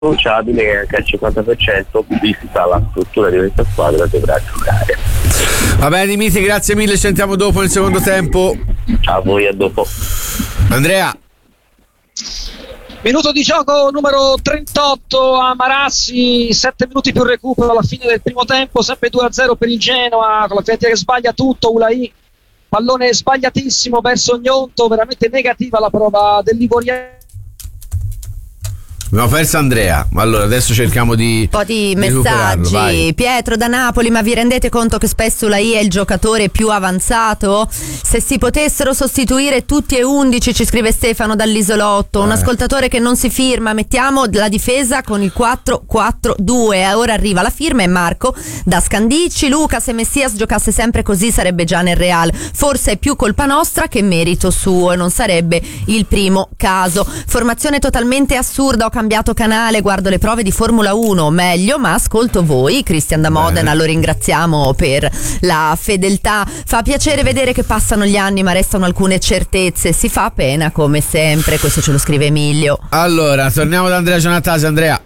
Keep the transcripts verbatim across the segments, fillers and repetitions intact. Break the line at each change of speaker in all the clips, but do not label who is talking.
annunciabile che anche al cinquanta per cento, vista la struttura di questa squadra, dovrà giocare.
Va bene Dimitri, grazie mille, ci sentiamo dopo nel secondo tempo.
A voi, a dopo.
Andrea.
Minuto di gioco numero trentotto a Marassi, sette minuti più recupero alla fine del primo tempo, sempre due a zero per il Genoa, con la Fiorentina che sbaglia tutto. Ulai, pallone sbagliatissimo verso Gnonto, veramente negativa la prova del Livoriano.
Abbiamo perso Andrea, ma allora adesso cerchiamo di
un po' di
di
messaggi.
vai.
Pietro da Napoli: ma vi rendete conto che spesso la I è il giocatore più avanzato? Se si potessero sostituire tutti e undici, ci scrive Stefano dall'Isolotto, un
Eh.
ascoltatore che non si firma, mettiamo la difesa con il quattro quattro due. Ora arriva la firma e Marco da Scandicci: Luca, se Messias giocasse sempre così sarebbe già nel Real, forse è più colpa nostra che merito suo e non sarebbe il primo caso. Formazione totalmente assurda, ho cambiato canale, guardo le prove di Formula uno meglio, ma ascolto voi. Cristian da Modena, lo ringraziamo per la fedeltà. Fa piacere vedere che passano gli anni ma restano alcune certezze, si fa pena come sempre. Questo ce lo scrive Emilio.
Allora torniamo da Andrea Giannattasi. Andrea.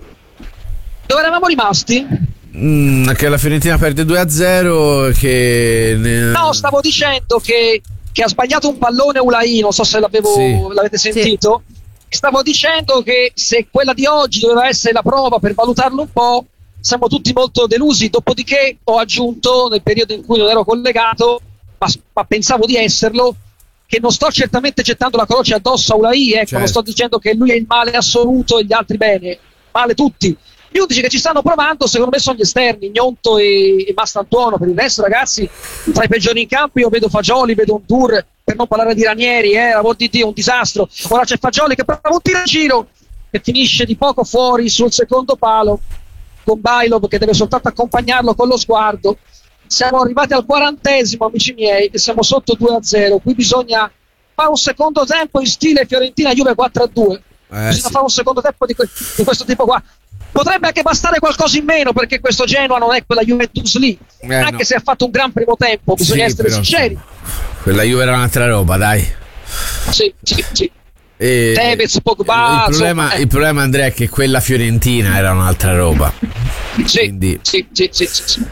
Dove eravamo rimasti?
Mm, che la Fiorentina perde due a zero, che ne...
No, stavo dicendo che, che ha sbagliato un pallone Ulai, non so se l'avevo,
Sì.
l'avete sentito. Stavo dicendo che se quella di oggi doveva essere la prova per valutarlo un po', siamo tutti molto delusi. Dopodiché ho aggiunto, nel periodo in cui non ero collegato, ma, ma pensavo di esserlo, che non sto certamente gettando la croce addosso a Ulai, ecco,
Certo.
non sto dicendo che lui è il male assoluto e gli altri bene, male tutti. Gli unici che ci stanno provando secondo me sono gli esterni, Gnonto e, e Mastantuono. Per il resto, ragazzi, tra i peggiori in campo io vedo Fagioli, vedo un Dur, per non parlare di Ranieri, eh, amor di Dio, un disastro. Ora c'è Fagioli che prova un tiro in giro che finisce di poco fuori sul secondo palo, con Bailov che deve soltanto accompagnarlo con lo sguardo. Siamo arrivati al quarantesimo, amici miei, e siamo sotto due a zero. Qui bisogna fare un secondo tempo in stile Fiorentina Juve quattro a due.
Eh,
bisogna
sì.
fare un secondo tempo di, que- di questo tipo qua. Potrebbe anche bastare qualcosa in meno, perché questo Genoa non è quella Juventus lì,
Eh,
anche
no.
se ha fatto un gran primo tempo, bisogna
Sì,
essere
però,
sinceri.
quella Juve era un'altra roba, dai.
Sì, sì, sì.
E
Tevez, Pogba,
il problema,
insomma, eh.
il problema Andrea è che quella Fiorentina era un'altra roba,
Sì,
quindi-
sì, sì, sì, sì, sì.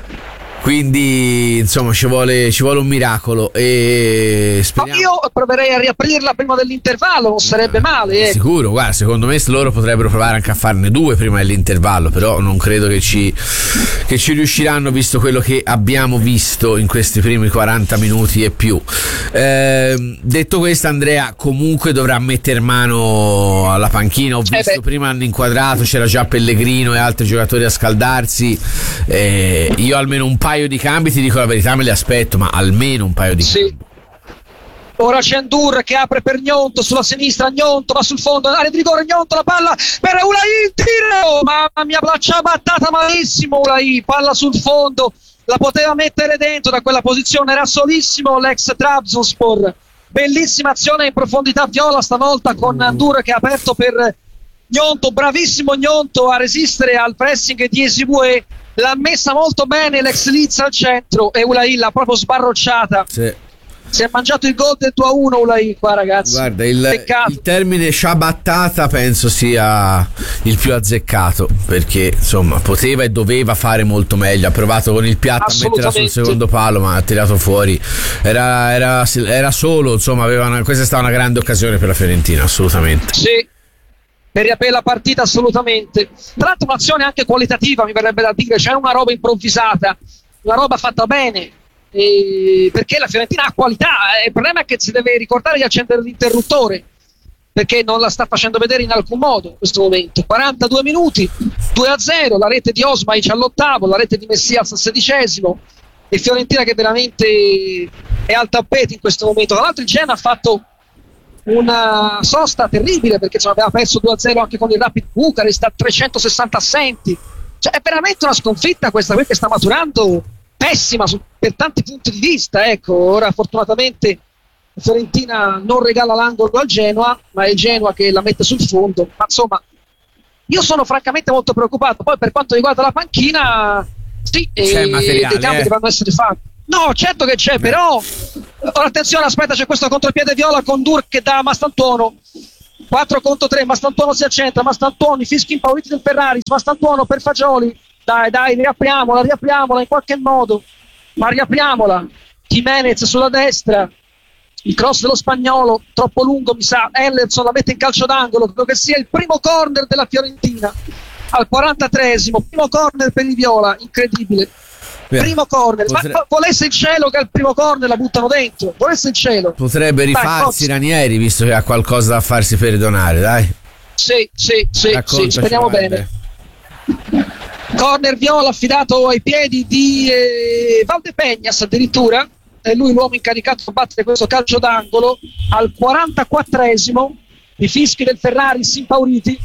quindi insomma ci vuole, ci vuole un miracolo e
No,
speriamo.
io proverei a riaprirla prima dell'intervallo, non sarebbe male. Eh.
Sicuro, guarda, secondo me loro potrebbero provare anche a farne due prima dell'intervallo, però non credo che ci, che ci riusciranno, visto quello che abbiamo visto in questi primi quaranta minuti e più. Eh, detto questo, Andrea comunque dovrà mettere mano alla panchina. Ho visto
Eh beh.
prima hanno inquadrato, c'era già Pellegrino e altri giocatori a scaldarsi. Eh, io almeno un paio di cambi, ti dico la verità, me li aspetto, ma almeno un paio di
Sì.
cambi.
Ora c'è Ndur che apre per Gnonto sulla sinistra, Gnonto va sul fondo, area di rigore, Gnonto la palla per Ulai, il tiro, mamma mia, l'ha battata malissimo Ulai, palla sul fondo, la poteva mettere dentro da quella posizione, era solissimo l'ex Trabzonspor. Bellissima azione in profondità viola stavolta con Ndur che ha aperto per Gnonto, bravissimo Gnonto a resistere al pressing di Esibue, l'ha messa molto bene l'ex Leeds al centro e Ulai l'ha proprio sbarrocciata.
Sì.
Si è mangiato il gol del due a uno Ulai qua, ragazzi.
Guarda, il,
Peccato.
il termine sciabattata penso sia il più azzeccato, perché insomma poteva e doveva fare molto meglio. Ha provato con il piatto a metterla sul
Assolutamente.
secondo palo, ma ha tirato fuori. Era, era, era solo, insomma, aveva una, questa è stata una grande occasione per la Fiorentina, assolutamente.
Sì, per riaprire la partita assolutamente. Tra l'altro un'azione anche qualitativa, mi verrebbe da dire, c'è una roba improvvisata, una roba fatta bene, eh, perché la Fiorentina ha qualità. Eh, il problema è che si deve ricordare di accendere l'interruttore, perché non la sta facendo vedere in alcun modo in questo momento. quarantadue minuti, due a zero, la rete di Osmaic all'ottavo, la rete di Messias al sedicesimo, e Fiorentina che veramente è al tappeto in questo momento. Tra l'altro il Genoa ha fatto una sosta terribile, perché ce l'aveva perso due a zero anche con il Rapid Bucarest, a trecentosessanta assenti. Cioè è veramente una sconfitta questa qui che sta maturando, pessima su, per tanti punti di vista. Ecco, ora fortunatamente la Fiorentina non regala l'angolo al Genoa, ma è il Genoa che la mette sul fondo. Ma insomma, io sono francamente molto preoccupato. Poi per quanto riguarda la panchina, sì,
C'è
eh,
materiale,
dei cambi
eh.
dovranno essere fatti. No, certo che c'è,
Beh.
però ora attenzione, aspetta, c'è questo contropiede viola con Dur che dà a Mastantuono. quattro contro tre, Mastantuono si accentra, Mastantuono, i fischi impauriti del Ferrari, Mastantuono per Fagioli, dai dai riapriamola, riapriamola in qualche modo, ma riapriamola. Jimenez sulla destra, il cross dello spagnolo, troppo lungo mi sa, Ellerson la mette in calcio d'angolo, credo che sia il primo corner della Fiorentina, al quarantatreesimo, primo corner per i viola, incredibile. Primo corner,
Potre...
ma volesse il cielo che al primo corner la buttano dentro, volesse il cielo.
Potrebbe rifarsi dai, Ranieri, visto che ha qualcosa da farsi perdonare, dai.
Sì, sì, sì, sì, speriamo bene. Corner viola affidato ai piedi di eh, Valdepegnas addirittura, è lui l'uomo incaricato di battere questo calcio d'angolo al quarantaquattresimo, i fischi del Ferrari si impauriti.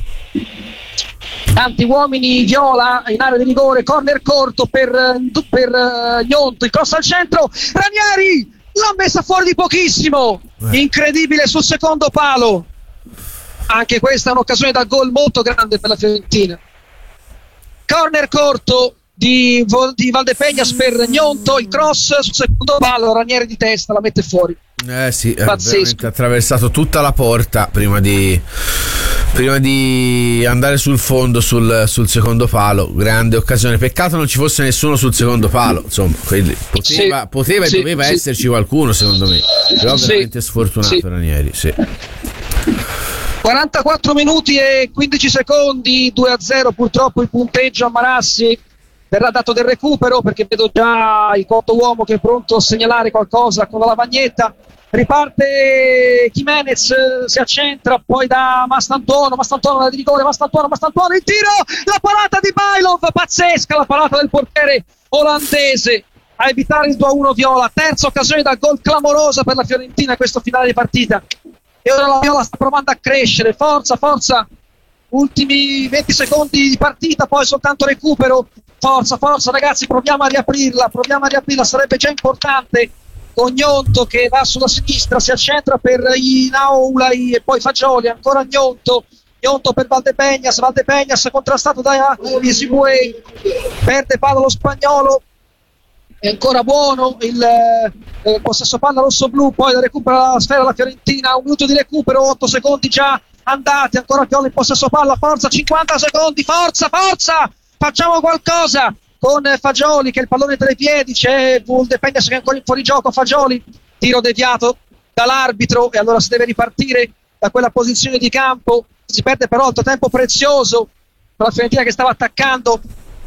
Tanti uomini viola in area di rigore, corner corto per, per uh, Gnonto, il cross al centro, Ranieri l'ha messa fuori di pochissimo, incredibile sul secondo palo, anche questa è un'occasione da gol molto grande per la Fiorentina. Corner corto di, di Valdepegnas per Gnonto, il cross sul secondo palo, Ranieri di testa la mette fuori.
Eh sì, ha attraversato tutta la porta prima di prima di andare sul fondo sul, sul secondo palo. Grande occasione, peccato non ci fosse nessuno sul secondo palo, insomma, quindi poteva,
sì,
poteva e
sì,
doveva
sì.
esserci qualcuno, secondo me, però
sì,
veramente sfortunato
sì.
Ranieri, sì.
quarantaquattro minuti e quindici secondi, due a zero purtroppo il punteggio a Marassi. Verrà dato del recupero perché vedo già il quarto uomo che è pronto a segnalare qualcosa con la lavagnetta. Riparte Jimenez, si accentra poi da Mastantuono, Mastantuono da di rigore, Mastantuono, Mastantuono, il tiro, la parata di Bailov, pazzesca la parata del portiere olandese a evitare il due a uno viola. Terza occasione da gol clamorosa per la Fiorentina in questo finale di partita, e ora la viola sta provando a crescere, forza, forza, ultimi venti secondi di partita, poi soltanto recupero, forza, forza ragazzi, proviamo a riaprirla, proviamo a riaprirla, sarebbe già importante. Con Gnonto che va sulla sinistra, si accentra per Inaulai e poi Fagioli, ancora Gnonto, Gnonto per Valdepegnas, Valdepegnas contrastato da Isibue, perde palla lo spagnolo, è ancora buono il eh, possesso palla rosso-blu, poi recupera la sfera la Fiorentina, un minuto di recupero, otto secondi già andati, ancora Pioli in possesso palla, forza, cinquanta secondi, forza, forza, facciamo qualcosa! Con Fagioli che il pallone tra i piedi, c'è Valdepegnas che è ancora in fuorigioco, Fagioli, tiro deviato dall'arbitro e allora si deve ripartire da quella posizione di campo, si perde però altro tempo prezioso per la Fiorentina che stava attaccando,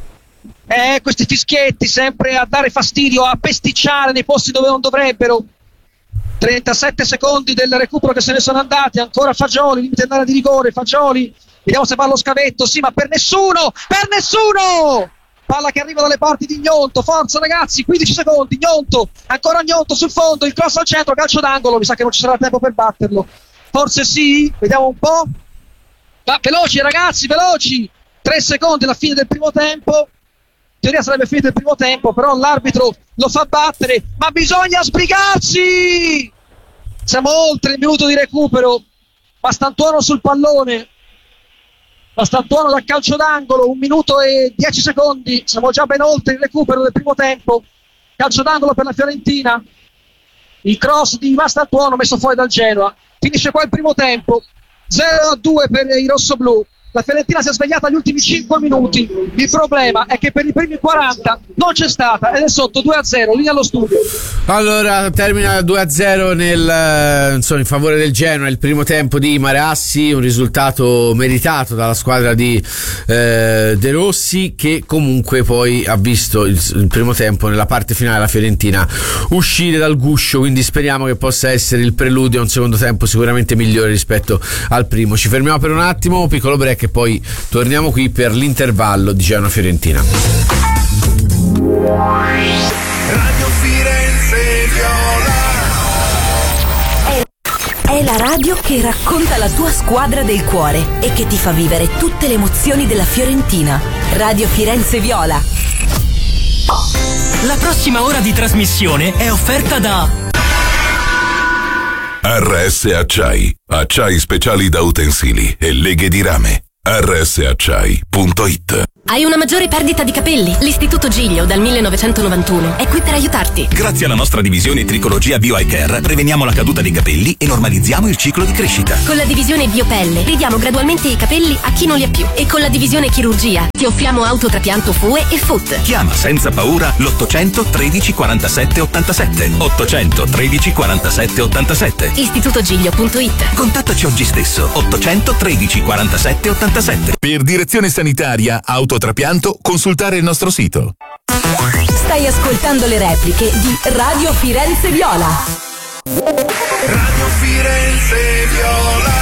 e eh, questi fischietti sempre a dare fastidio, a pesticciare nei posti dove non dovrebbero. trentasette secondi del recupero che se ne sono andati, ancora Fagioli, limite d'area di rigore, Fagioli, vediamo se fa lo scavetto, sì ma per nessuno, per nessuno! Palla che arriva dalle parti di Gnonto, forza ragazzi, quindici secondi, Gnonto, ancora Gnonto sul fondo, il cross al centro, calcio d'angolo, mi sa che non ci sarà tempo per batterlo, forse sì, vediamo un po', ma veloci ragazzi, veloci, tre secondi alla fine del primo tempo, in teoria sarebbe finito il primo tempo, però l'arbitro lo fa battere, ma bisogna sbrigarsi, siamo oltre il minuto di recupero, Mastantuono sul pallone, Mastantuono dal calcio d'angolo, un minuto e dieci secondi, siamo già ben oltre il recupero del primo tempo, calcio d'angolo per la Fiorentina, il cross di Mastantuono messo fuori dal Genoa, finisce qua il primo tempo, zero a due per i rossoblù. La Fiorentina si è svegliata agli ultimi cinque minuti, il problema è che per i primi quaranta non c'è stata ed è sotto due a zero, lì allo studio.
Allora termina due a zero nel, insomma, in favore del Genoa il primo tempo di Marassi, un risultato meritato dalla squadra di eh, De Rossi, che comunque poi ha visto il, il primo tempo nella parte finale la Fiorentina uscire dal guscio, quindi speriamo che possa essere il preludio a un secondo tempo sicuramente migliore rispetto al primo. Ci fermiamo per un attimo, piccolo break e poi torniamo qui per l'intervallo di Genoa Fiorentina.
Radio Firenze Viola.
È la radio che racconta la tua squadra del cuore e che ti fa vivere tutte le emozioni della Fiorentina. Radio Firenze Viola.
La prossima ora di trasmissione è offerta da
R S Acciai, acciai speciali da utensili e leghe di rame. r s acciai punto it.
Hai una maggiore perdita di capelli? L'Istituto Giglio dal millenovecentonovantuno è qui per aiutarti.
Grazie alla nostra divisione Tricologia Bio Eye Care preveniamo la caduta dei capelli e normalizziamo il ciclo di crescita.
Con la divisione Biopelle ridiamo gradualmente i capelli a chi non li ha più. E con la divisione Chirurgia ti offriamo autotrapianto F U E e F U T.
Chiama senza paura l'ottocento tredici quarantasette ottantasette. ottocento tredici quarantasette ottantasette.
istitutogiglio punto it.
Contattaci oggi stesso. ottocento tredici quarantasette ottantasette.
Per direzione sanitaria, autotrapianto, consultare il nostro sito.
Stai ascoltando le repliche di Radio Firenze Viola.
Radio Firenze Viola.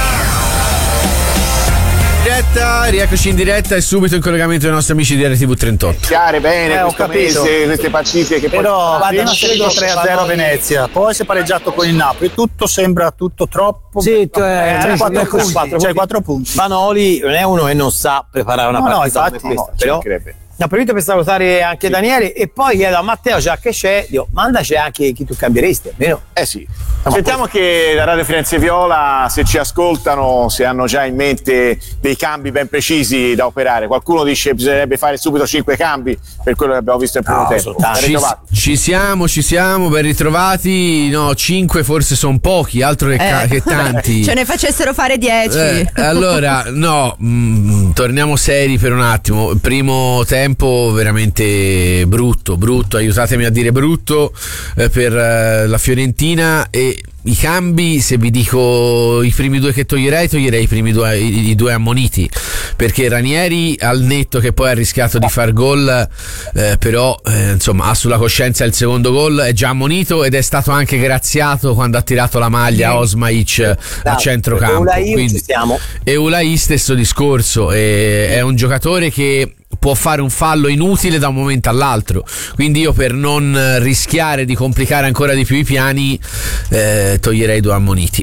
Diretta, rieccoci in diretta e subito in collegamento con i nostri amici di R T V trentotto.
Chiare bene,
eh,
questo
ho capito.
mese, queste partite che
però
poi
guarda, tre a zero Venezia, poi si è pareggiato con il Napoli, tutto sembra tutto troppo.
Sì, tu, eh,
c'è quattro
ecco,
punti,
quattro
c'è
punti.
quattro punti.
Vanoli non è uno che non sa preparare una
No, no,
partita
infatti,
come questa,
no,
però
No, prima per salutare anche sì. Daniele e poi chiedo a Matteo, già che c'è, dico, mandaci anche chi tu cambieresti, almeno.
Eh sì. Aspettiamo che la Radio Firenze Viola, se ci ascoltano, se hanno già in mente dei cambi ben precisi da operare. Qualcuno dice che bisognerebbe fare subito cinque cambi per quello che abbiamo visto in primo
no,
tempo.
Ci, ci siamo, ci siamo, ben ritrovati. No, cinque forse sono pochi, altro che,
Eh.
che tanti.
Ce ne facessero fare dieci.
Eh, allora, no, mh, torniamo seri per un attimo. Primo tempo veramente brutto, brutto, aiutatemi a dire brutto eh, per eh, la Fiorentina. E i cambi, se vi dico i primi due che toglierei, toglierei i primi due, i, i due ammoniti, perché Ranieri, al netto che poi ha rischiato di far gol, eh, però eh, insomma ha sulla coscienza il secondo gol, è già ammonito ed è stato anche graziato quando ha tirato la maglia Osmaic a centrocampo. Quindi, e Ulai stesso discorso, e, è un giocatore che può fare un fallo inutile da un momento all'altro, quindi io, per non rischiare di complicare ancora di più i piani, eh, toglierei due ammoniti.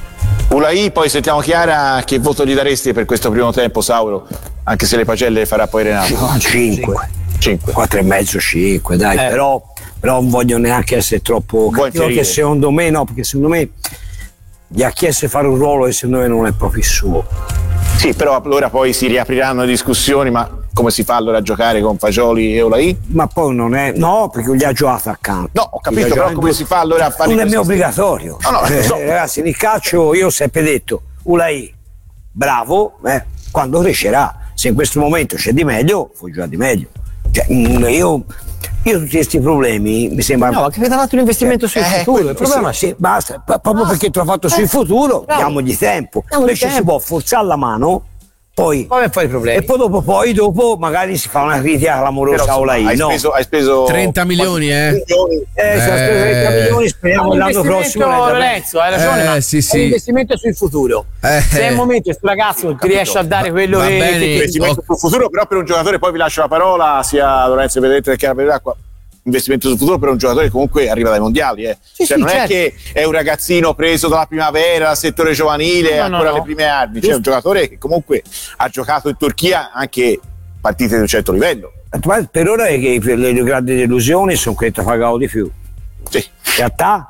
Ulai, poi sentiamo Chiara, che voto gli daresti per questo primo tempo, Sauro, anche se le pagelle le farà poi Renato?
No, cinque. cinque. quattro e mezzo, cinque, dai,
Eh.
però, però non voglio neanche essere troppo cattivo, che secondo me no, perché secondo me gli ha chiesto di fare un ruolo che secondo me non è proprio il suo.
Sì, però allora poi si riapriranno le discussioni, ma come si fa allora a giocare con Fagioli e Ulai?
Ma poi non è, no, perché gli ha giocato accanto.
No, ho capito, però come si fa allora a fare?
Non è mio obbligatorio.
No, no,
eh,
so.
Ragazzi, nel calcio io ho sempre detto, Ulai, bravo, eh, quando crescerà, se in questo momento c'è di meglio, puoi giocare di meglio. Cioè, mh, io, io tutti questi problemi mi sembra.
No, ma che avete fatto un investimento sul
eh,
futuro,
quello,
il problema
sì, sì, basta, p- proprio perché tu hai fatto
eh,
sul futuro,
bravo.
diamogli tempo.
Diamogli
Invece
tempo.
si può forzare la mano. Poi,
poi fare i problemi.
E poi dopo, poi dopo magari si fa una critica clamorosa a Ulai.
Hai
no.
speso, hai speso
trenta milioni, eh?
Milioni. Eh, sono speso trenta milioni, speriamo l'anno prossimo.
Lorenzo, hai ragione,
Eh,
ma
sì, sì.
è un investimento sul futuro.
Eh,
Se è il momento questo ragazzo non ti riesce a dare quello
va
che,
bene.
che, che
investimento sul futuro, però per un giocatore, poi vi lascio la parola sia Lorenzo Pedretti che Chiara Pedracqua. Investimento sul futuro per un giocatore che comunque arriva dai mondiali, eh.
Sì,
cioè
sì,
non
certo.
è che è un ragazzino preso dalla primavera, dal settore giovanile,
No, no,
ancora
no.
alle prime armi, cioè è un giocatore che comunque ha giocato in Turchia anche partite di un certo livello.
Ma per ora è che le, le grandi delusioni sono quelle che pagavo di più.
Sì.
In realtà,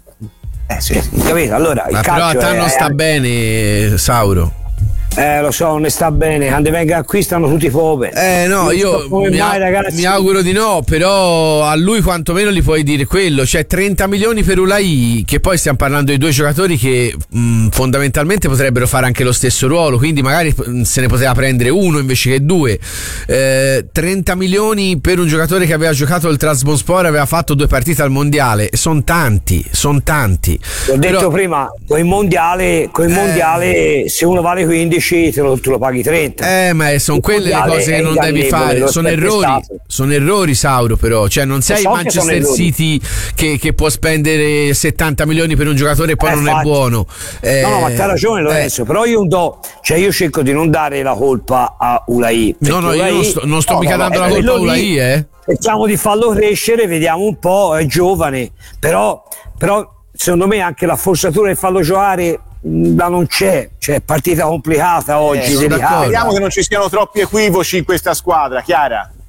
eh sì.
Capito? Allora,
Ma
il
però a
calcio
te
è,
non sta bene, Sauro.
Eh, lo so, non ne sta bene. Quando venga qui stanno tutti poveri.
Eh no, io
come
mi,
mai,
au-
ragazzi?
mi auguro di no, però a lui quantomeno gli puoi dire quello, cioè trenta milioni per Ulai, che poi stiamo parlando di due giocatori che mh, fondamentalmente potrebbero fare anche lo stesso ruolo, quindi magari mh, se ne poteva prendere uno invece che due. Eh, trenta milioni per un giocatore che aveva giocato il Trabzonspor, aveva fatto due partite al mondiale, sono tanti, sono tanti.
L'ho detto
Però-
prima, con il mondiale, con il mondiale se uno vale quindici te lo, te lo paghi trenta.
Eh, ma sono
Il
quelle le
mondiale
cose
è
che non devi
ingannevole,
fare,
lo
sono
è
errori,
stato.
sono errori, Sauro, però, cioè non sei
so che
Manchester
sono errori.
City che, che può spendere settanta milioni per un giocatore e poi
Eh,
non è
infatti.
buono. Eh,
No, no, ma t'hai ragione Lorenzo,
eh,
però io non do, cioè io cerco di non dare la colpa a Ulai.
No, no, io non sto- non sto mica dando la colpa a Ulai, eh.
Cerchiamo di farlo crescere, vediamo un po', è giovane, però, però secondo me anche la forzatura di farlo giocare mh, la non c'è, cioè partita complicata oggi,
Eh,
delicata.
Vediamo che non ci siano troppi equivoci in questa squadra, Chiara.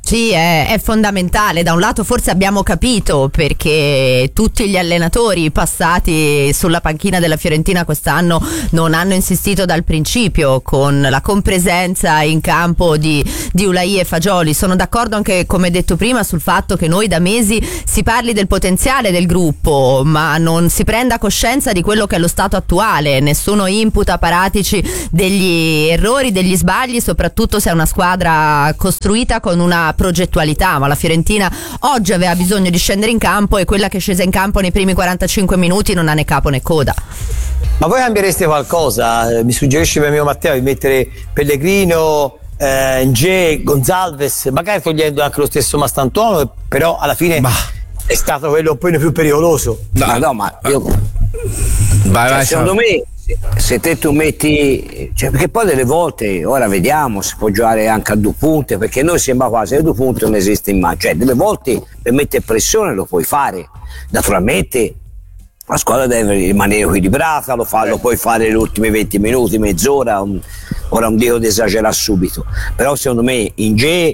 Sì, è, è fondamentale. Da un lato forse abbiamo capito perché tutti gli allenatori passati sulla panchina della Fiorentina quest'anno non hanno insistito dal principio con la compresenza in campo di, di Ulai e Fagioli. Sono d'accordo anche, come detto prima, sul fatto che noi da mesi si parli del potenziale del gruppo, ma non si prenda coscienza di quello che è lo stato attuale. Nessuno imputa a Paratici degli errori, degli sbagli, soprattutto se è una squadra costruita con una progettualità, ma la Fiorentina oggi aveva bisogno di scendere in campo e quella che è scesa in campo nei primi quarantacinque minuti non ha né capo né coda.
Ma voi cambiereste qualcosa? Mi suggerisce per mio Matteo di mettere Pellegrino, eh, Nge, Gonzalez, magari togliendo anche lo stesso Mastantuono, però alla fine bah. è stato quello un po' più pericoloso.
No, ma no, ma io
vai,
cioè,
vai,
secondo me se te tu metti, cioè, perché poi delle volte, ora vediamo, si può giocare anche a due punte, perché noi sembra quasi che due punti non esiste in mano, cioè delle volte per mettere pressione lo puoi fare, naturalmente la squadra deve rimanere equilibrata, lo, fa, lo puoi fare gli ultimi venti minuti, mezz'ora, un, ora non dico di esagerare subito, però secondo me in G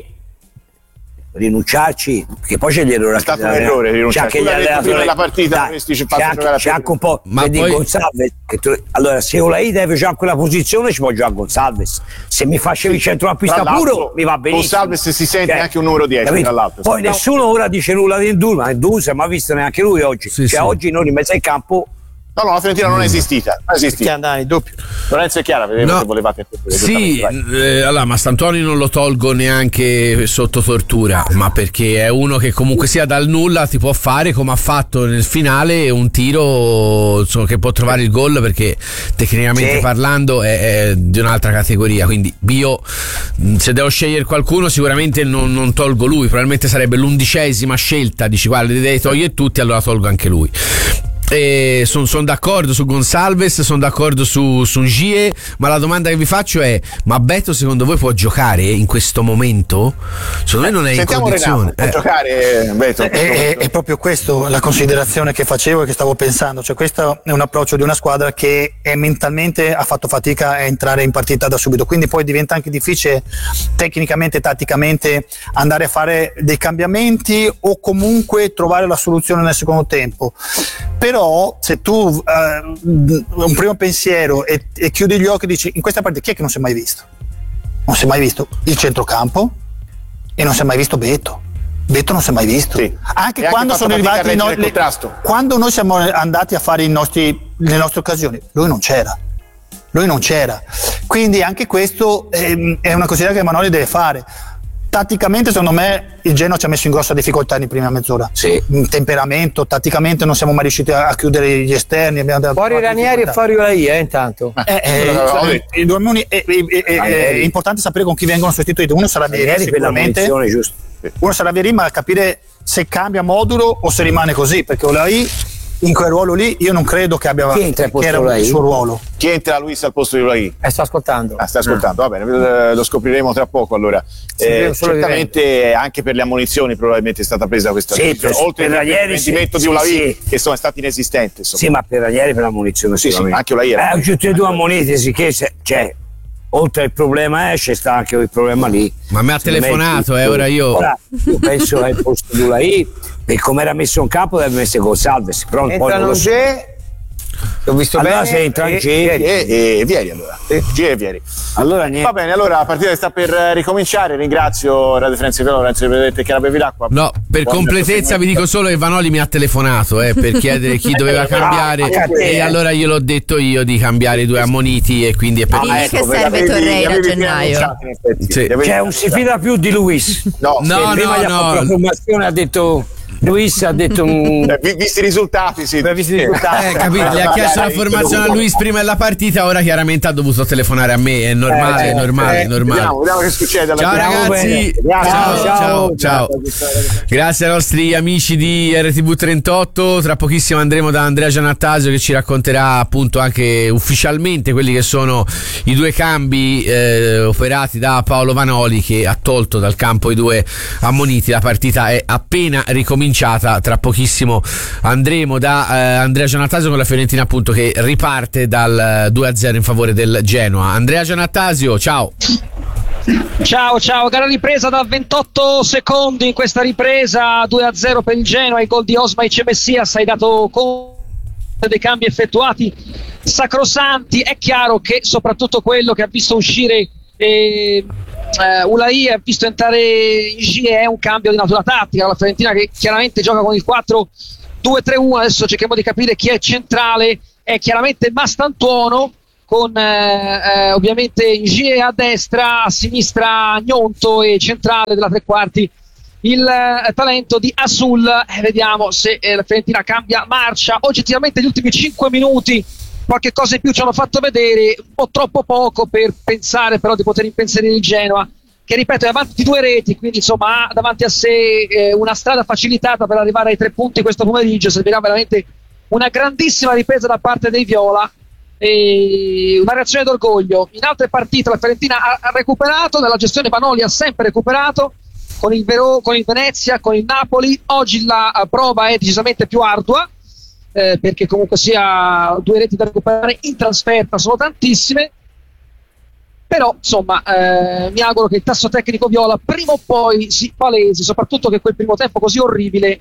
rinunciarci, perché poi c'è l'errore,
è stato un errore rinunciarci,
c'è anche
prima della partita dai, c'è,
anche, c'è anche un po', ma poi Gonzalez, che tu, allora se Ulai deve giocare quella posizione ci può giocare Gonzalez, se mi facevi centrocampista puro mi va benissimo.
Gonzalez si sente cioè, anche un numero dieci
capito?
Tra l'altro
poi no. Nessuno ora dice nulla di Ndu, ma Ndu si è mai visto neanche lui oggi,
sì,
cioè
sì.
oggi noi in mezzo al campo
no no la Fiorentina non è esistita non è esistita
andava in doppio.
Lorenzo e Chiara vedevo
no.
che volevate
sì eh, allora Mastantuoni non lo tolgo neanche sotto tortura, ma perché è uno che comunque sia dal nulla ti può fare, come ha fatto nel finale, un tiro insomma, che può trovare il gol, perché tecnicamente sì. parlando è, è di un'altra categoria, quindi io se devo scegliere qualcuno sicuramente non, non tolgo lui, probabilmente sarebbe l'undicesima scelta, dici guarda li devi togliere tutti, allora tolgo anche lui. Sono son d'accordo su Gonzalez, sono d'accordo su, su Ngie, ma la domanda che vi faccio è: ma Beto secondo voi può giocare in questo momento? Secondo me non è in
Sentiamo
condizione.
Renato, può eh. giocare Beto?
È, è, è proprio questo la considerazione che facevo e che stavo pensando, cioè questo è un approccio di una squadra che è mentalmente ha fatto fatica a entrare in partita da subito, quindi poi diventa anche difficile tecnicamente, tatticamente andare a fare dei cambiamenti o comunque trovare la soluzione nel secondo tempo. Però se tu uh, un primo pensiero e, e chiudi gli occhi e dici in questa partita chi è che non si è mai visto? Non si è mai visto il centrocampo e non si è mai visto Beto. Beto non si è mai visto. Sì. Anche e quando anche sono arrivati i no- le, quando noi siamo andati a fare i nostri, le nostre occasioni, lui non c'era. Lui non c'era. Quindi anche questo è, è una considerazione che Manoli deve fare. Tatticamente secondo me il Genoa ci ha messo in grossa difficoltà in prima mezz'ora,
sì.
in temperamento, tatticamente non siamo mai riusciti a, a chiudere gli esterni, abbiamo
fuori Ranieri e fuori Ulai eh, intanto
eh, eh, cioè, i due moni, eh, eh, eh, è importante sapere con chi vengono sostituiti, uno sarà Vieri sicuramente, uno sarà Vieri, ma capire se cambia modulo o se rimane così, perché Ulai in quel ruolo lì io non credo che abbia
chi entra
che era il suo ruolo.
Chi entra Luis al posto di Ulai?
Eh, sto ascoltando.
Ah, sta ascoltando, ah. va bene, lo scopriremo tra poco allora. Eh, certamente anche per le ammonizioni probabilmente è stata presa questa
sì,
decisione,
per,
oltre
per
al rendimento
sì,
di Ulai
sì.
che sono stati inesistenti. Insomma.
Sì, ma per Ranieri per l'ammonizione
sì, sì, anche Ulai era.
Eh, tutti e due ammoniti, sì, che se, cioè, oltre al problema esce sta anche il problema lì.
Ma mi ha telefonato, eh, ora io.
Ora, io penso al posto di Ulai, per come era messo in campo deve essere Gonzalez, però
entra
poi non lo so.
L'ho visto
allora
bene
se entra in
e, e, e Vieri allora G e Vieri
allora niente.
Va bene, allora la partita sta per ricominciare. Ringrazio Radio Firenze Viola, Lorenzo Vedete che era bevi l'acqua.
No, per Buon completezza vi dico solo che Vanoli mi ha telefonato eh, per chiedere chi doveva cambiare ah, e allora gliel'ho detto io di cambiare i due ammoniti e quindi è per
ah, ecco, che serve Torreira a gennaio.
Sì. Cioè un si fida più di Luis.
No,
no, no, no.
La formazione ha detto Luis ha detto un...
eh, visti i risultati sì.
visti i risultati
eh, capito, gli ha chiesto la formazione a Luis prima della partita, ora chiaramente ha dovuto telefonare a me, è normale,
eh,
è normale,
eh,
è normale.
Vediamo, vediamo che succede.
Ciao ragazzi, ciao, ciao, ciao, ciao. Grazie ai nostri amici di R T V trentotto. Tra pochissimo andremo da Andrea Giannattasio che ci racconterà appunto anche ufficialmente quelli che sono i due cambi eh, operati da Paolo Vanoli, che ha tolto dal campo i due ammoniti. La partita è appena ricominciata. Tra pochissimo andremo da eh, Andrea Giannattasio con la Fiorentina appunto che riparte dal due a zero in favore del Genoa. Andrea Giannattasio, ciao.
Ciao, ciao, gara ripresa da ventotto secondi in questa ripresa, due a zero per il Genoa, il gol di Osmaic Messias, hai dato conto dei cambi effettuati sacrosanti. È chiaro che soprattutto quello che ha visto uscire eh, eh, Ulai, ha visto entrare G è un cambio di natura tattica, la Fiorentina che chiaramente gioca con il quattro due tre uno, adesso cerchiamo di capire chi è centrale, è chiaramente Mastantuono, con eh, eh, ovviamente Ingie a destra, a sinistra Gnonto e centrale della tre quarti il eh, talento di Asul. Eh, vediamo se eh, la Fiorentina cambia marcia. Oggettivamente gli ultimi cinque minuti qualche cosa in più ci hanno fatto vedere, un po' troppo poco per pensare però di poter impensierire il Genoa, che ripeto è avanti di due reti, quindi insomma ha davanti a sé eh, una strada facilitata per arrivare ai tre punti questo pomeriggio. Servirà veramente una grandissima ripresa da parte dei Viola e una reazione d'orgoglio. In altre partite la Fiorentina ha, ha recuperato, nella gestione Vanoli ha sempre recuperato, con il, Vero, con il Venezia, con il Napoli. Oggi la prova è decisamente più ardua, eh, perché comunque sia due reti da recuperare in trasferta sono tantissime, però insomma eh, mi auguro che il tasso tecnico Viola prima o poi si palesi, soprattutto che quel primo tempo così orribile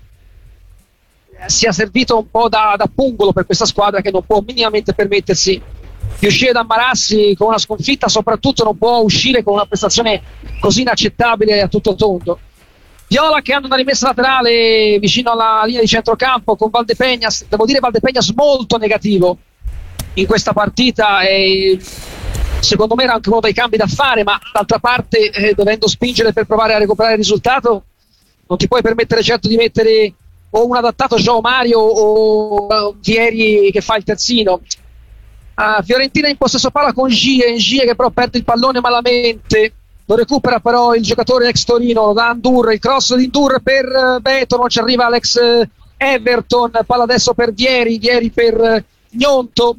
sia servito un po' da, da pungolo per questa squadra che non può minimamente permettersi di uscire da Marassi con una sconfitta, soprattutto non può uscire con una prestazione così inaccettabile a tutto tondo. Viola che hanno una rimessa laterale vicino alla linea di centrocampo con Valdepeñas, devo dire Valdepeñas molto negativo in questa partita e secondo me era anche uno dei cambi da fare, ma d'altra parte eh, dovendo spingere per provare a recuperare il risultato non ti puoi permettere certo di mettere o un adattato João Mario o uh, Vieri che fa il terzino. Uh, Fiorentina in possesso palla con Gie, Gie che però perde il pallone malamente, lo recupera però il giocatore ex Torino, lo dà Ndur, il cross di Ndur per uh, Beto, non ci arriva l'ex uh, Everton, palla adesso per Vieri, Vieri per uh, Gnonto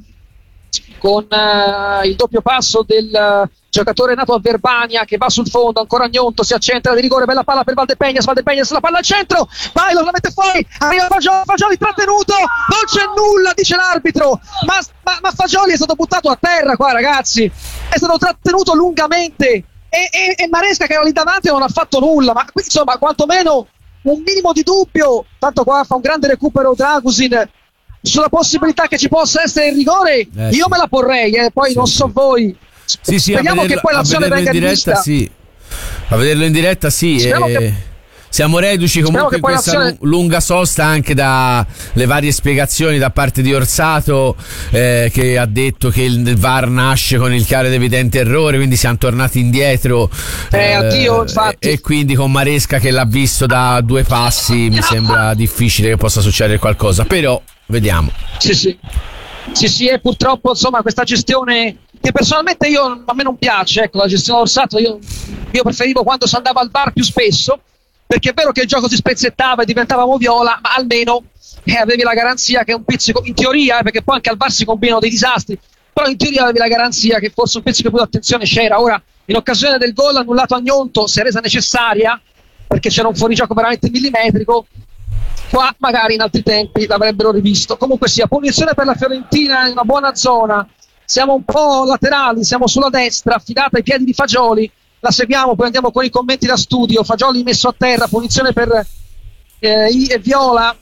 con uh, il doppio passo del uh, giocatore nato a Verbania che va sul fondo, ancora Gnonto, si accentra di rigore, bella palla per Valdepeñas, Valdepeñas la palla al centro, vai, lo mette fuori, arriva Fagioli, Fagioli trattenuto, non c'è nulla, dice l'arbitro, ma, ma, ma Fagioli è stato buttato a terra qua ragazzi, è stato trattenuto lungamente e, e, e Maresca che era lì davanti non ha fatto nulla, ma qui, insomma quantomeno un minimo di dubbio, tanto qua fa un grande recupero Dragusin sulla possibilità che ci possa essere il rigore, eh, io sì. me la porrei, eh, poi sì, non so sì. voi.
Sì, sì,
speriamo
vederlo,
che poi l'azione venga
in diretta,
rivista.
sì. A vederlo in diretta, sì. E...
Che...
Siamo reduci comunque in questa l'azione... lunga sosta anche dalle varie spiegazioni da parte di Orsato, eh, che ha detto che il V A R nasce con il chiaro ed evidente errore, quindi siamo tornati indietro.
Eh,
eh,
addio, infatti.
E quindi con Maresca che l'ha visto da due passi mi sembra difficile che possa succedere qualcosa, però vediamo.
Sì, sì. Sì, sì, e purtroppo insomma questa gestione che personalmente io, a me non piace, ecco, la gestione Orsato, io, io preferivo quando si andava al V A R più spesso, perché è vero che il gioco si spezzettava e diventava moviola, ma almeno eh, avevi la garanzia che un pizzico, in teoria, eh, perché poi anche al V A R si combinano dei disastri, però in teoria avevi la garanzia che forse un pizzico più di attenzione c'era. Ora, in occasione del gol annullato a Gnonto, si è resa necessaria, perché c'era un fuorigioco veramente millimetrico, qua magari in altri tempi l'avrebbero rivisto. Comunque sia, punizione per la Fiorentina in una buona zona, siamo un po' laterali, siamo sulla destra, affidata ai piedi di Fagioli, la seguiamo, poi andiamo con i commenti da studio. Fagioli messo a terra, punizione per eh, I, Viola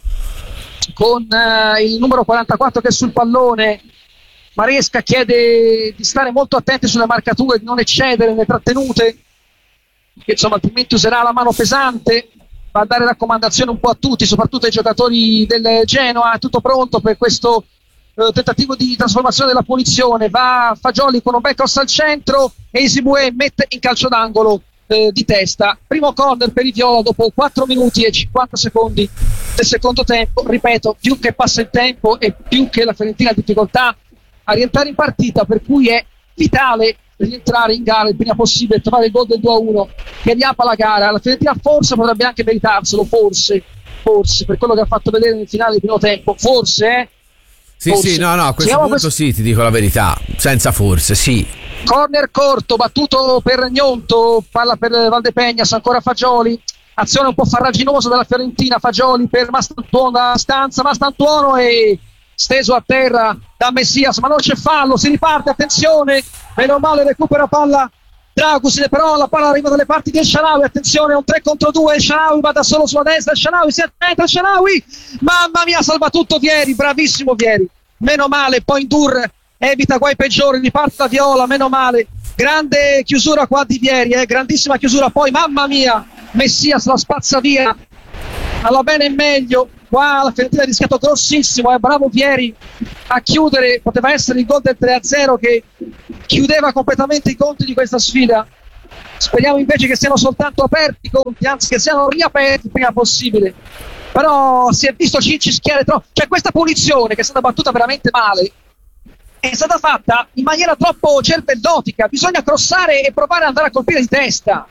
con eh, il numero quarantaquattro che è sul pallone. Maresca chiede di stare molto attenti sulle marcature, di non eccedere nelle trattenute, che insomma altrimenti userà la mano pesante. Va a dare raccomandazioni un po' a tutti, soprattutto ai giocatori del Genoa. È tutto pronto per questo eh, tentativo di trasformazione della punizione. Va Fagioli con un bel cross al centro e Isibue mette in calcio d'angolo eh, di testa. Primo corner per i Viola dopo quattro minuti e cinquanta secondi del secondo tempo. Ripeto, più che passa il tempo e più che la Fiorentina ha difficoltà a rientrare in partita, per cui è vitale rientrare in gara il prima possibile e trovare il gol del due a uno che riapra la gara. La Fiorentina forse potrebbe anche meritarselo, forse forse per quello che ha fatto vedere nel finale del primo tempo, forse eh
sì
forse.
sì no no a questo
Siamo
punto
questo...
sì, ti dico la verità, senza forse, sì.
Corner corto battuto per Gnonto, palla per Valdepeñas, ancora Fagioli, azione un po' farraginosa della Fiorentina. Fagioli per Mastantuono da stanza, Mastantuono e steso a terra da Messias, ma non c'è fallo, si riparte, attenzione, meno male recupera palla Dragusin, però la palla arriva dalle parti di El Shaarawy, attenzione, un tre contro due, El Shaarawy va da solo sulla destra, El Shaarawy si addenta, El Shaarawy, mamma mia, salva tutto Vieri, bravissimo Vieri, meno male, poi Ndur evita guai peggiori, riparte la Viola, meno male, grande chiusura qua di Vieri, eh, grandissima chiusura, poi mamma mia, Messias la spazza via, alla bene e meglio, qua la Fiorentina ha rischiato grossissimo, eh, bravo Vieri a chiudere, poteva essere il gol del tre a zero che chiudeva completamente i conti di questa sfida. Speriamo invece che siano soltanto aperti i conti, anzi che siano riaperti il prima possibile. Però si è visto Cinci schiare troppo, cioè questa punizione che è stata battuta veramente male è stata fatta in maniera troppo cervellotica, bisogna crossare e provare ad andare a colpire di testa.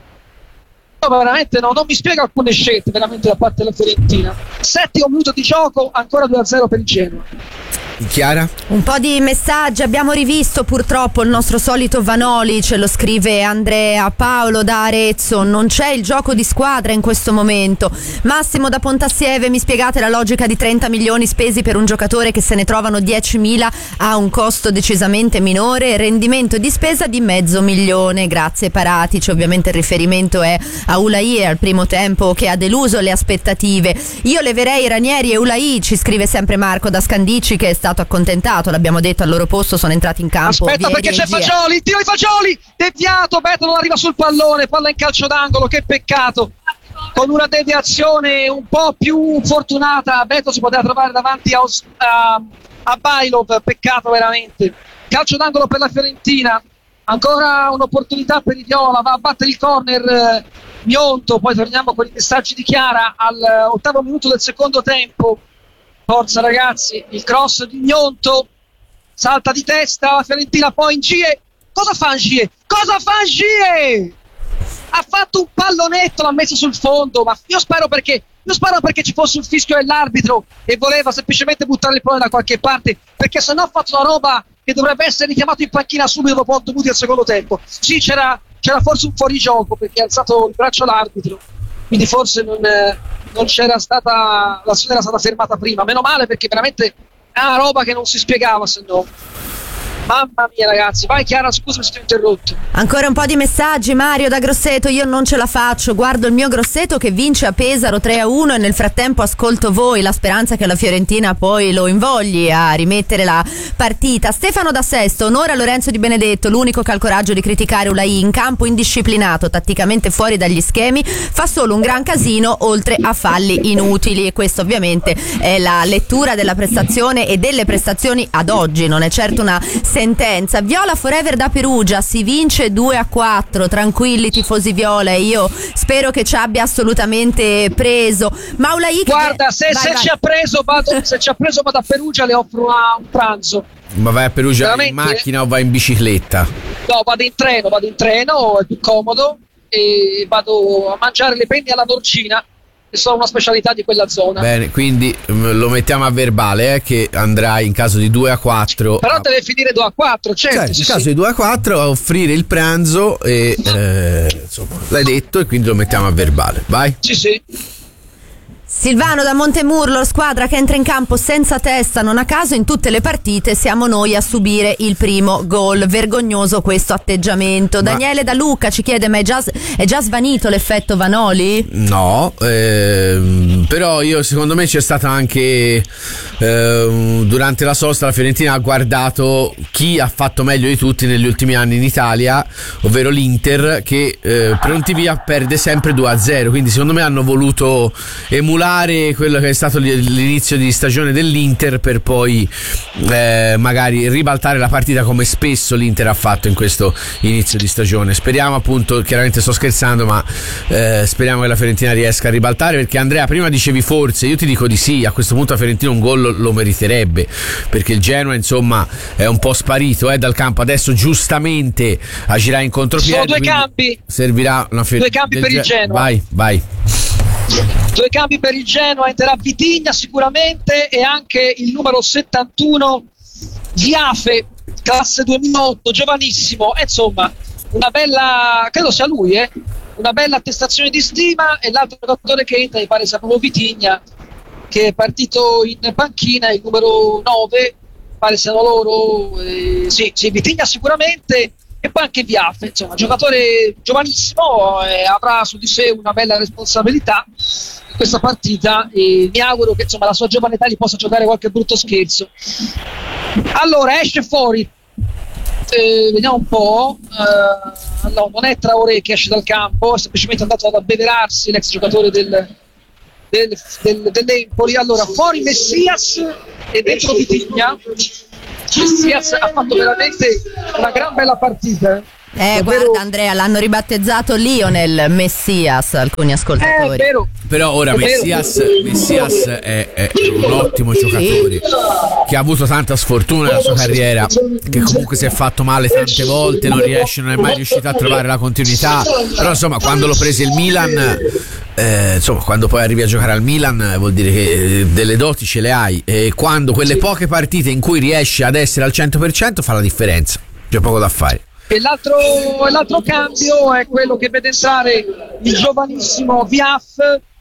No, veramente no, non mi spiego alcune scelte veramente da parte della Fiorentina. Settimo minuto di gioco, ancora due a zero per il Genoa.
Chiara?
Un po' di messaggi, abbiamo rivisto purtroppo il nostro solito Vanoli, ce lo scrive Andrea. Paolo da Arezzo, non c'è il gioco di squadra in questo momento. Massimo da Pontassieve, mi spiegate la logica di trenta milioni spesi per un giocatore che se ne trovano diecimila a un costo decisamente minore, rendimento di spesa di mezzo milione. Grazie Paratici, ovviamente il riferimento è a Ulai e al primo tempo che ha deluso le aspettative. Io leverei Ranieri e Ulai, ci scrive sempre Marco da Scandicci, che è stato accontentato, l'abbiamo detto, al loro posto sono entrati in campo.
Aspetta,
Vieri
perché
e
c'è
Gia.
Fagioli, tiro di Fagioli, deviato, Beto non arriva sul pallone, palla in calcio d'angolo, che peccato. Con una deviazione un po' più fortunata Beto si poteva trovare davanti a, a, a Bailov, peccato veramente. Calcio d'angolo per la Fiorentina, ancora un'opportunità per i Viola, va a battere il corner eh, Gnonto, poi torniamo con i messaggi di Chiara al eh, ottavo minuto del secondo tempo. Forza ragazzi, il cross di Gnonto, salta di testa la Fiorentina, poi Ngie, cosa fa Ngie? Cosa fa Ngie? Ha fatto un pallonetto, l'ha messo sul fondo, ma io spero perché io spero perché ci fosse un fischio dell'arbitro e voleva semplicemente buttare il pallone da qualche parte, perché sennò ha fatto una roba che dovrebbe essere richiamato in panchina subito dopo otto minuti al secondo tempo. Sì, c'era, c'era forse un fuorigioco perché ha alzato il braccio l'arbitro, quindi forse non... Eh, non c'era stata, l'azione era stata fermata prima, meno male perché veramente è una roba che non si spiegava, se no. Mamma mia ragazzi, vai Chiara, scusa se ti ho interrotto.
Ancora un po' di messaggi. Mario da Grosseto, io non ce la faccio, guardo il mio Grosseto che vince a Pesaro tre a uno e nel frattempo ascolto voi, la speranza che la Fiorentina poi lo invogli a rimettere la partita. Stefano da Sesto, onore a Lorenzo Di Benedetto, l'unico che ha il coraggio di criticare Ulai, in campo indisciplinato, tatticamente fuori dagli schemi, fa solo un gran casino oltre a falli inutili, e questo ovviamente è la lettura della prestazione e delle prestazioni ad oggi, non è certo una sentenza. Viola forever da Perugia, si vince due a quattro, tranquilli tifosi viola, e io spero che ci abbia assolutamente preso. Ma Ulai,
guarda, se,
vai,
se
vai.
ci ha preso vado, se ci ha preso vado a Perugia, le offro una, un pranzo.
Ma vai a Perugia
veramente?
In macchina o vai in bicicletta?
No, vado in treno, vado in treno, è più comodo, e vado a mangiare le penne alla Norcina, che sono una specialità di quella zona.
Bene, quindi mh, lo mettiamo a verbale, eh, che andrai in caso di due a quattro.
Però
a...
deve finire due a quattro, certo.
Cioè,
sì,
in caso
sì.
di due a quattro a offrire il pranzo e eh, insomma, l'hai detto e quindi lo mettiamo a verbale. Vai.
Sì, sì.
Silvano da Montemurlo, squadra che entra in campo senza testa, non a caso in tutte le partite siamo noi a subire il primo gol. Vergognoso questo atteggiamento. Ma... Daniele da Lucca ci chiede: ma è già, è già svanito l'effetto Vanoli?
No, ehm, però io secondo me c'è stata anche ehm, durante la sosta la Fiorentina ha guardato chi ha fatto meglio di tutti negli ultimi anni in Italia, ovvero l'Inter, che eh, pronti via perde sempre due a zero, quindi secondo me hanno voluto emulare quello che è stato l'inizio di stagione dell'Inter per poi eh, magari ribaltare la partita, come spesso l'Inter ha fatto in questo inizio di stagione. Speriamo, appunto, chiaramente sto scherzando, ma eh, speriamo che la Fiorentina riesca a ribaltare, perché Andrea prima dicevi forse, io ti dico di sì, a questo punto la Fiorentina un gol lo, lo meriterebbe, perché il Genoa insomma è un po' sparito eh, dal campo, adesso giustamente agirà in contropiede.
Sono due cambi,
servirà una Fior-
due cambi per il Genoa.
Vai, vai.
Due cambi per il Genoa, entrerà Vitigna sicuramente e anche il numero settantuno Viafe, classe duemilaotto, giovanissimo, e insomma una bella, credo sia lui, eh, una bella attestazione di stima. E l'altro giocatore che entra mi pare sia proprio Vitigna, che è partito in panchina, il numero nove, pare siano loro, eh, sì, sì, Vitigna sicuramente. e poi anche Viaf, insomma, giocatore giovanissimo, eh, avrà su di sé una bella responsabilità in questa partita e mi auguro che insomma la sua giovane età gli possa giocare qualche brutto scherzo. Allora esce fuori, eh, vediamo un po', eh, no, non è Traoré che esce dal campo, è semplicemente andato ad abbeverarsi l'ex giocatore del, del, del, dell'Empoli. Allora fuori Messias e dentro Vitigna. Messias ha fatto veramente una gran bella partita.
Eh,
Davvero...
guarda Andrea, l'hanno ribattezzato Lionel Messias alcuni ascoltatori.
Eh, è vero.
Però ora
È
Messias,
vero.
Messias è, è un ottimo giocatore che ha avuto tanta sfortuna nella sua carriera, che comunque si è fatto male tante volte, non riesce, non è mai riuscito a trovare la continuità. Però insomma, quando l'ho preso il Milan, eh, insomma, quando poi arrivi a giocare al Milan vuol dire che delle doti ce le hai, e quando quelle poche partite in cui riesce ad essere al cento per cento fa la differenza, c'è poco da fare.
E l'altro, l'altro cambio è quello che vede entrare il giovanissimo Viaf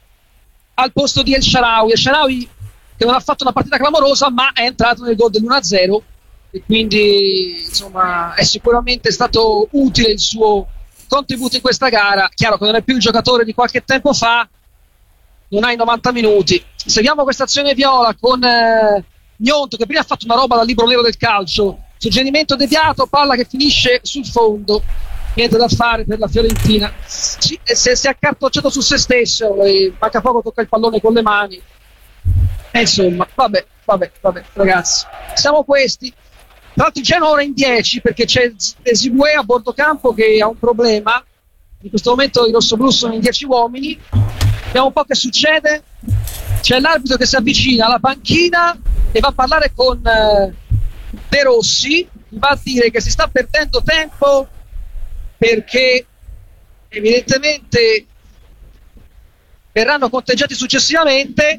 al posto di El Shaarawy. El Shaarawy che non ha fatto una partita clamorosa, ma è entrato nel gol dell'uno a zero e quindi insomma è sicuramente stato utile il suo contributo in questa gara. Chiaro che non è più il giocatore di qualche tempo fa, non ha i novanta minuti. Seguiamo questa azione viola con eh, Gnonto, che prima ha fatto una roba da libro nero del calcio, suggerimento deviato, palla che finisce sul fondo, niente da fare per la Fiorentina. Si, si, si è accartocciato su se stesso e manca poco, tocca il pallone con le mani e insomma vabbè vabbè vabbè ragazzi, siamo questi. Tra l'altro il Genoa ora in dieci perché c'è Ezibue a bordo campo che ha un problema. In questo momento i rossoblù sono in dieci uomini, vediamo un po' che succede. C'è l'arbitro che si avvicina alla panchina e va a parlare con eh, De Rossi, va a dire che si sta perdendo tempo perché evidentemente verranno conteggiati successivamente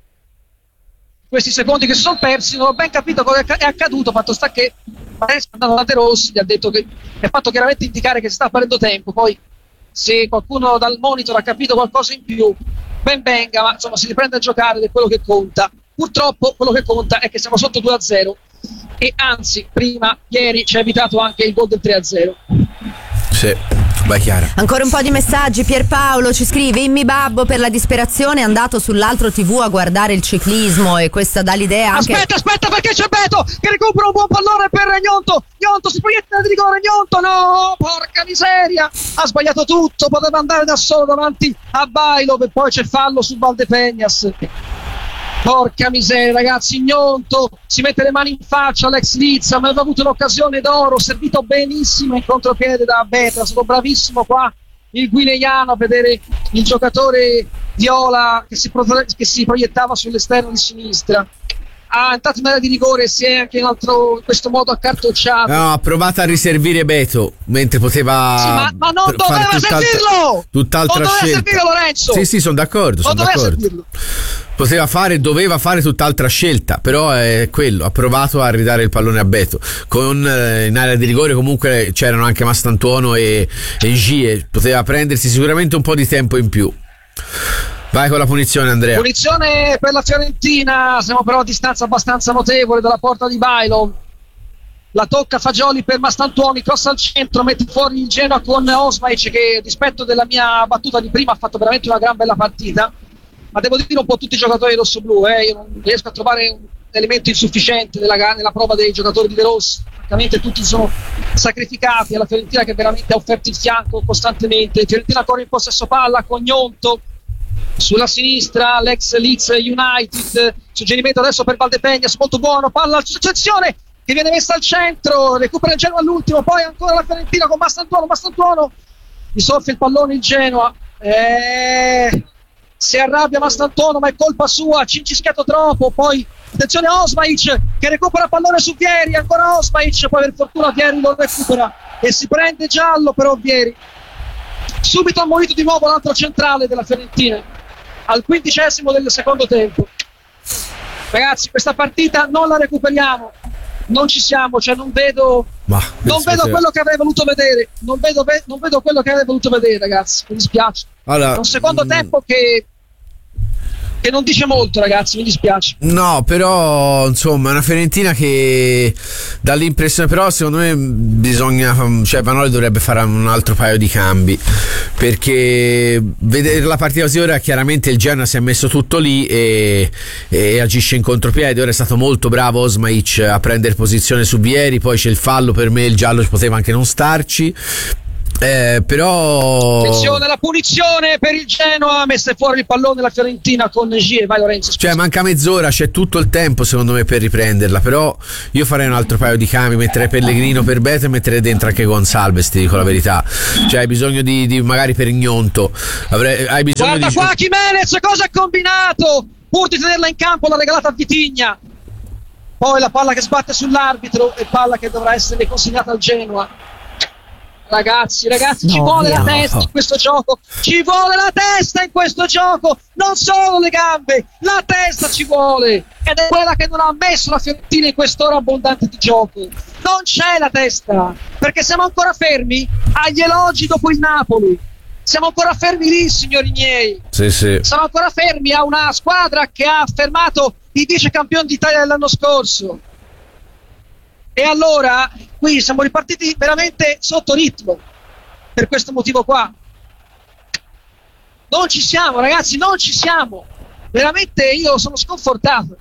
questi secondi che si sono persi. Non ho ben capito cosa è accaduto, fatto sta che è andato da De Rossi, gli ha detto che è fatto chiaramente indicare che si sta perdendo tempo. Poi se qualcuno dal monitor ha capito qualcosa in più ben venga, ma insomma si riprende a giocare ed è quello che conta. Purtroppo quello che conta è che siamo sotto due a zero e anzi prima ieri ci ha evitato anche il gol del tre a zero.
Sì, vai Chiara.
Ancora un po' di messaggi. Pierpaolo ci scrive: Immi Babbo per la disperazione è andato sull'altro tivù a guardare il ciclismo, e questa dà l'idea anche...
Aspetta, aspetta, perché c'è Beto che recupera un buon pallone per Gnonto. Gnonto si proietta di rigore, Gnonto no, porca miseria, ha sbagliato tutto, poteva andare da solo davanti a Bailov e poi c'è fallo su Valdepeñas. Porca miseria ragazzi, Gnonto si mette le mani in faccia all'ex Lizza, ma aveva avuto un'occasione d'oro, servito benissimo in contropiede da Beto, è stato bravissimo qua il guineiano a vedere il giocatore viola che si, pro- che si proiettava sull'esterno di sinistra. Ha entrato in area di rigore e si è anche in, altro, in questo modo accartocciato.
No, ha provato a riservire Beto mentre poteva
sì, ma, ma non doveva
tutt'altra,
servirlo
tutt'altra
non doveva
scelta.
servirlo Lorenzo.
Sì sì, sono d'accordo,
non
sono d'accordo. Servirlo. Poteva fare, doveva fare tutt'altra scelta, però è quello, ha provato a ridare il pallone a Beto. Con eh, in area di rigore comunque c'erano anche Mastantuono e, e Gie, poteva prendersi sicuramente un po' di tempo in più. Vai con la punizione, Andrea.
Punizione per la Fiorentina, siamo però a distanza abbastanza notevole dalla porta di Bailo. La tocca Fagioli per Mastantuoni, cross al centro, mette fuori il Genoa con Osmaic che rispetto della mia battuta di prima ha fatto veramente una gran bella partita. Ma devo dire un po' tutti i giocatori rossoblù, eh? Io non riesco a trovare un elemento insufficiente nella, nella prova dei giocatori di De Rossi. Francamente tutti sono sacrificati alla Fiorentina che veramente ha offerto il fianco costantemente. Fiorentina corre in possesso palla con Gnonto sulla sinistra, l'ex Leeds United, suggerimento adesso per Valdepeñas, molto buono, palla attenzione che viene messa al centro, recupera il Genoa all'ultimo, poi ancora la Fiorentina con Mastantuono, Mastantuono gli soffia il pallone il Genoa, eh... si arrabbia Mastantuono ma è colpa sua, cincischiato troppo, poi attenzione Osmaic che recupera pallone su Vieri, ancora Osmaic, poi per fortuna Vieri lo recupera e si prende giallo però Vieri. Subito ammonito di nuovo l'altro centrale della Fiorentina al quindicesimo del secondo tempo. Ragazzi, questa partita non la recuperiamo, non ci siamo, cioè non vedo
Ma,
non vedo quello che avrei voluto vedere, non vedo, non vedo quello che avrei voluto vedere ragazzi, mi dispiace.
Allora,
è un secondo
mh,
tempo che che non dice molto, ragazzi, mi dispiace.
No, però insomma è una Fiorentina che dà l'impressione, però secondo me bisogna, cioè Vanoli dovrebbe fare un altro paio di cambi, perché vedere la partita così ora chiaramente il Genoa si è messo tutto lì e, e agisce in contropiede. Ora è stato molto bravo Osmaic a prendere posizione su Vieri, poi c'è il fallo, per me il giallo ci poteva anche non starci. Eh, però
attenzione, la punizione per il Genoa, messa fuori il pallone la Fiorentina con Gie. Vai Lorenzo, scusa.
Cioè manca mezz'ora, c'è tutto il tempo secondo me per riprenderla, però io farei un altro paio di cambi, metterei Pellegrino per Beto e metterei dentro anche Gonzalez, ti dico la verità. Cioè hai bisogno di, di magari per Ignonto avrei, hai bisogno
guarda
di...
qua Jimenez cosa ha combinato pur di tenerla in campo, l'ha regalata a Vitigna, poi la palla che sbatte sull'arbitro e palla che dovrà essere consegnata al Genoa. Ragazzi, ragazzi, no, ci vuole no. la testa in questo gioco, ci vuole la testa in questo gioco, non solo le gambe, la testa ci vuole, ed è quella che non ha messo la Fiorentina in quest'ora abbondante di gioco. Non c'è la testa, perché siamo ancora fermi agli elogi dopo il Napoli, siamo ancora fermi lì, signori miei.
Sì, sì.
Siamo ancora fermi a una squadra che ha fermato i vice campioni d'Italia dell'anno scorso. E allora qui siamo ripartiti veramente sotto ritmo per questo motivo qua. Non ci siamo, ragazzi, non ci siamo. Veramente io sono sconfortato.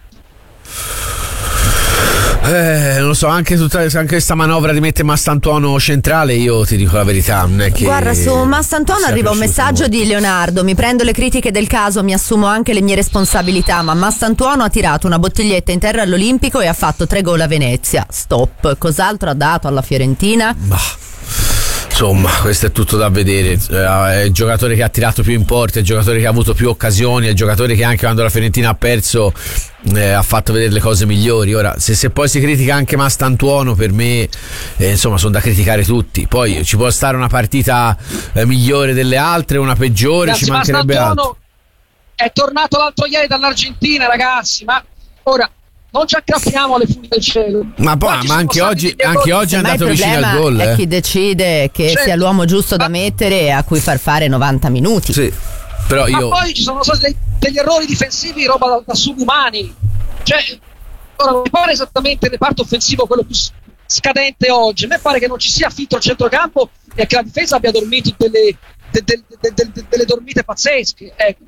Eh, non lo so, anche tutta anche questa manovra di mettere Mastantuono centrale, io ti dico la verità, non è che...
Guarda, su Mastantuono arriva un messaggio molto. Di Leonardo: mi prendo le critiche del caso, mi assumo anche le mie responsabilità, ma Mastantuono ha tirato una bottiglietta in terra all'Olimpico e ha fatto tre gol a Venezia. Stop. Cos'altro ha dato alla Fiorentina?
Bah. Insomma, questo è tutto da vedere. È il giocatore che ha tirato più in porta, è il giocatore che ha avuto più occasioni, è il giocatore che anche quando la Fiorentina ha perso eh, ha fatto vedere le cose migliori. Ora, se, se poi si critica anche Mastantuono, per me eh, insomma sono da criticare tutti. Poi ci può stare una partita eh, migliore delle altre, una peggiore, ragazzi, ci mancherebbe altro.
È tornato l'altro ieri dall'Argentina, ragazzi, ma ora non ci aggrappiamo alle funi del cielo.
Ma poi ma anche oggi, anche oggi è andato vicino al gol.
È
eh.
chi decide che cioè, sia l'uomo giusto da mettere e a cui far fare novanta minuti.
Sì, però io...
Ma poi ci sono stati dei, degli errori difensivi, roba da, da subumani. Cioè, ora non mi pare esattamente il reparto offensivo quello più scadente oggi. A me pare che non ci sia filtro al centrocampo e che la difesa abbia dormito delle, de, de, de, de, de, delle dormite pazzesche. Ecco.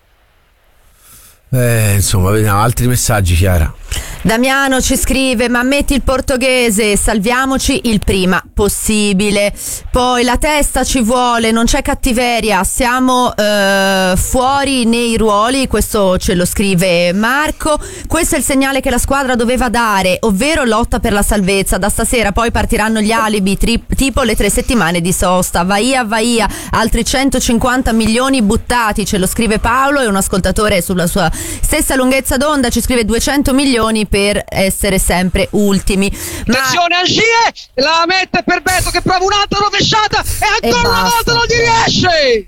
Eh, insomma, vediamo altri messaggi, Chiara.
Damiano ci scrive: ma metti il portoghese, salviamoci il prima possibile. Poi la testa ci vuole, non c'è cattiveria, siamo eh, fuori nei ruoli. Questo ce lo scrive Marco. Questo è il segnale che la squadra doveva dare, ovvero lotta per la salvezza. Da stasera poi partiranno gli alibi tri- tipo le tre settimane di sosta. Vaia vaia, altri centocinquanta milioni buttati, ce lo scrive Paolo. E un ascoltatore sulla sua stessa lunghezza d'onda ci scrive duecento milioni per essere sempre ultimi. Ma...
attenzione, Angie la mette per Beto che prova un'altra rovesciata e ancora e una volta non gli riesce.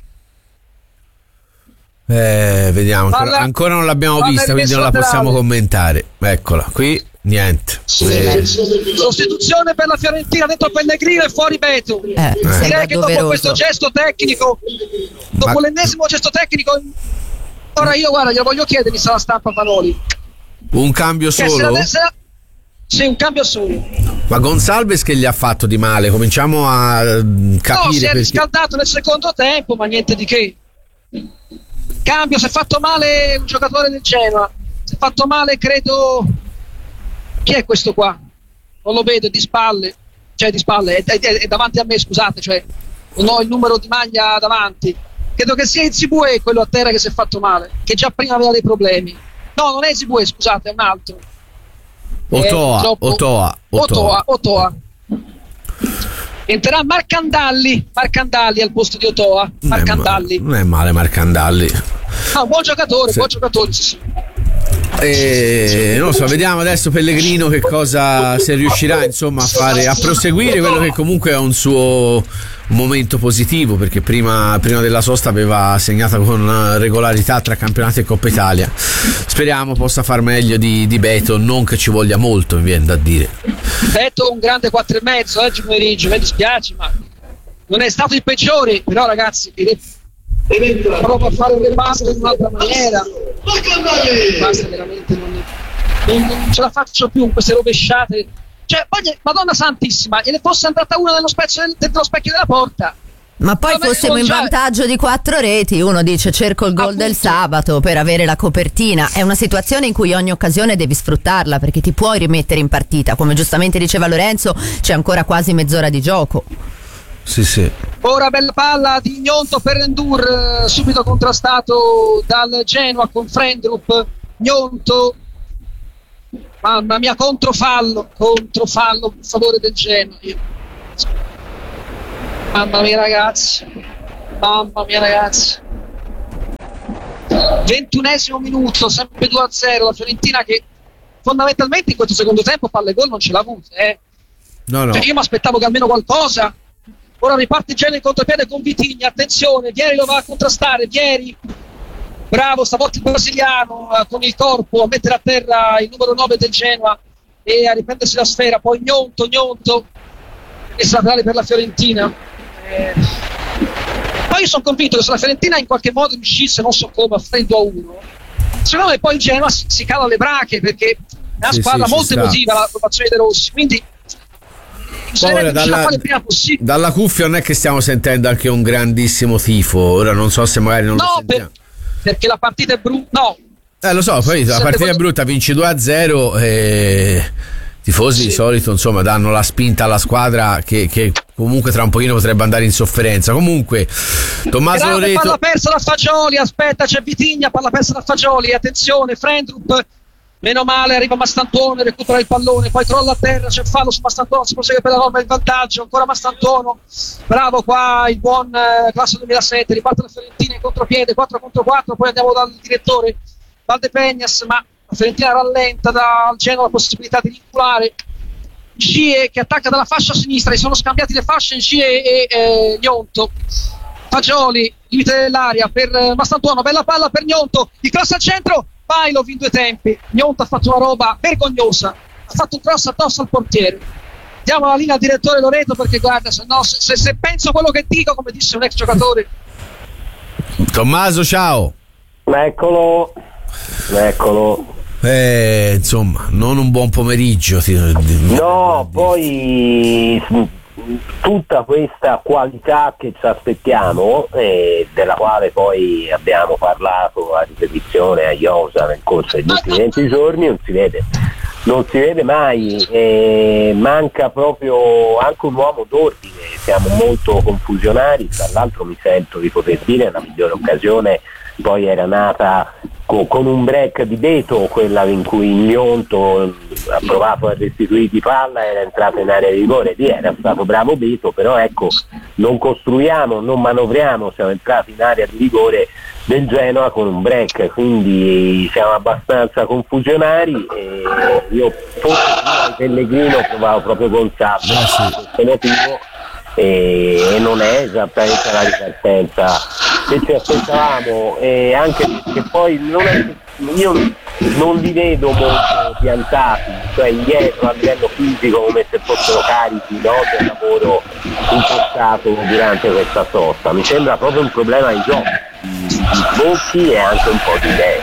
Eh, vediamo, ancora, ancora non l'abbiamo vista, quindi non la possiamo commentare. Eccola, qui niente.
Sì, eh. Sostituzione per la Fiorentina, dentro Pellegrino e fuori Beto. Eh,
eh.
Direi che dopo doveroso. questo gesto tecnico, dopo Ma... l'ennesimo gesto tecnico, ora io guarda, glielo voglio chiedere, mi sa la stampa Vanoli.
Un cambio solo?
La... Sì, un cambio solo.
Ma Gonzalez che gli ha fatto di male? Cominciamo a capire.
No, si è
perché...
riscaldato nel secondo tempo, ma niente di che. Cambio, si è fatto male un giocatore del Genoa. Si è fatto male, credo. Chi è questo qua? Non lo vedo, di spalle. Cioè, di spalle, è, è, è davanti a me, scusate, cioè, non ho il numero di maglia davanti. Credo che sia Zibue quello a terra che si è fatto male, che già prima aveva dei problemi. No, non è Zibue, scusate, è un altro.
Otoa,
troppo...
Otoa,
Otoa, Otoa. Entrerà Marcandalli, Marcandalli al posto di Otoa. Marcandalli.
Non è male Marcandalli.
Ah, un buon giocatore, sì. buon giocatore, sì, sì.
E, non so, vediamo adesso Pellegrino che cosa, se riuscirà insomma a fare, a proseguire quello che comunque è un suo momento positivo, perché prima, prima della sosta aveva segnato con regolarità tra campionati e Coppa Italia. Speriamo possa far meglio di, di Beto, non che ci voglia molto, mi viene da dire.
Beto un grande quattro e mezzo oggi pomeriggio, mi dispiace, ma non è stato il peggiore, però ragazzi proprio a fare un reparto in un'altra maniera. Basta, veramente non, non, non ce la faccio più con queste rovesciate. Cioè, poi, Madonna Santissima, gliene fosse andata una nello specchio, dello specchio della porta.
Ma poi
Vabbè,
fossimo in
già...
vantaggio di quattro reti, uno dice cerco il gol del sabato per avere la copertina. È una situazione in cui ogni occasione devi sfruttarla, perché ti puoi rimettere in partita. Come giustamente diceva Lorenzo, c'è ancora quasi mezz'ora di gioco.
Sì, sì.
Ora bella palla di Gnonto per Endur, subito contrastato dal Genoa con Frendrup. Gnonto, mamma mia, controfallo, controfallo a favore del Genoa. Io. Mamma mia ragazzi, mamma mia ragazzi. ventunesimo minuto, sempre due a zero, la Fiorentina che fondamentalmente in questo secondo tempo palle gol non ce l'ha avuta, eh.
No, no.
Cioè, io mi aspettavo che almeno qualcosa. Ora riparte Genoa in contropiede con Vitigna, attenzione, Vieri lo va a contrastare, Vieri, bravo stavolta il brasiliano eh, con il corpo a mettere a terra il numero nove del Genoa e a riprendersi la sfera, poi Gnonto, Gnonto e laterale per la Fiorentina. Eh, poi io sono convinto che se la Fiorentina in qualche modo riuscisse, non so come, a fare il due a uno, secondo me poi il Genoa si, si cala le brache, perché è una
sì,
squadra
sì,
molto emotiva la formazione dei Rossi, quindi
Poi, dalla, dalla cuffia non è che stiamo sentendo anche un grandissimo tifo, ora non so se magari non
no,
lo sentiamo.
Per, perché la partita è brutta, no.
Eh lo so, poi la partita è brutta, vinci due a zero e tifosi sì. Di solito insomma danno la spinta alla squadra che, che comunque tra un pochino potrebbe andare in sofferenza. Comunque Tommaso
Grande
Loreto,
palla persa da Fagioli, aspetta c'è Vitigna, palla persa da Fagioli, attenzione Frendrup, meno male, arriva Mastantuono, recupera il pallone, poi crolla a terra, c'è fallo su Mastantuono, si prosegue per la Roma, il vantaggio, ancora Mastantuono, bravo qua il buon eh, classe duemilasette, riparte la Fiorentina in contropiede, quattro contro quattro, poi andiamo dal direttore Valdepeñas, ma la Fiorentina rallenta dal Genoa la possibilità di vincolare. Gie che attacca dalla fascia sinistra, si sono scambiati le fasce Gie e eh, Gnonto. Fagioli, limite dell'aria per eh, Mastantuono, bella palla per Gnonto, il cross al centro, Bailov in due tempi. Gnonto ha fatto una roba vergognosa, ha fatto un cross addosso al portiere. Diamo la linea al direttore Loreto perché guarda, se, no, se, se penso quello che dico, come disse un ex giocatore.
Tommaso, ciao.
Eccolo, eccolo.
Eh, insomma, non un buon pomeriggio.
No, poi tutta questa qualità che ci aspettiamo, eh, della quale poi abbiamo parlato a ripetizione a Iosa nel corso degli ultimi venti giorni, non si vede. Non si vede mai, eh, manca proprio anche un uomo d'ordine, siamo molto confusionari, tra l'altro mi sento di poter dire la migliore occasione poi era nata co- con un break di Beto, quella in cui Gnonto ha provato a restituire di palla, era entrato in area di rigore, lì era stato bravo Beto, però ecco, non costruiamo, non manovriamo, siamo entrati in area di rigore del Genoa con un break, quindi siamo abbastanza confusionari e io forse prima di Pellegrino provavo proprio con Sabio per questo motivo e, e non è esattamente la ripartenza che ci aspettavamo, e anche perché poi non è, io non li vedo molto piantati, cioè indietro a livello fisico come se fossero carichi, no, del lavoro impostato durante questa sosta. Mi sembra proprio un problema di gioco, di, di sbocchi e anche un po' di idee.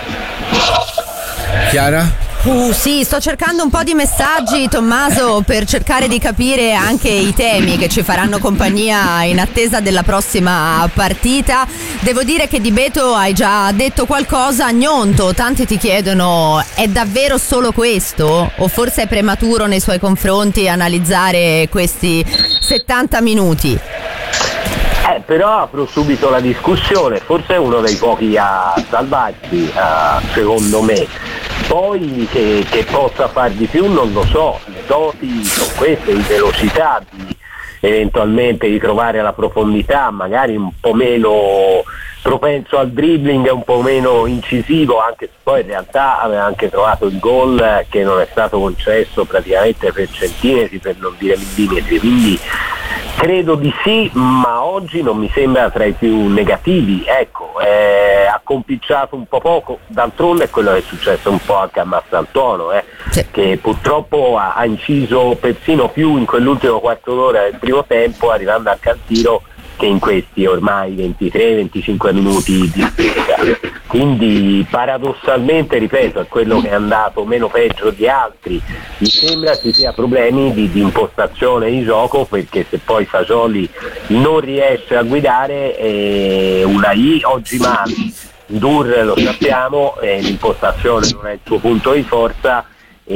Chiara?
Uh, sì, sto cercando un po' di messaggi, Tommaso, per cercare di capire anche i temi che ci faranno compagnia in attesa della prossima partita. Devo dire che di Beto hai già detto qualcosa. Gnonto, tanti ti chiedono, è davvero solo questo? O forse è prematuro nei suoi confronti analizzare questi settanta minuti?
Eh, però apro subito la discussione, forse è uno dei pochi a salvarsi, uh, secondo me. Poi che, che possa far di più non lo so, le doti sono queste, di velocità, di eventualmente di trovare la profondità, magari un po' meno propenso al dribbling, un po' meno incisivo, anche se poi in realtà aveva anche trovato il gol che non è stato concesso praticamente per centimetri, per non dire millimetri, quindi credo di sì, ma oggi non mi sembra tra i più negativi, ecco, eh, ha compicciato un po' poco, d'altronde è quello che è successo un po' anche a Mastantuono, eh, sì. Che purtroppo ha, ha inciso persino più in quell'ultimo quarto d'ora del primo tempo, arrivando anche al tiro, che in questi ormai ventitré venticinque minuti di spesa. quindi paradossalmente, ripeto, è quello che è andato meno peggio di altri. Mi sembra ci sia problemi di, di impostazione di gioco, perché se poi Fagioli non riesce a guidare, eh, Unai oggi male, Dur lo sappiamo, eh, l'impostazione non è il suo punto di forza,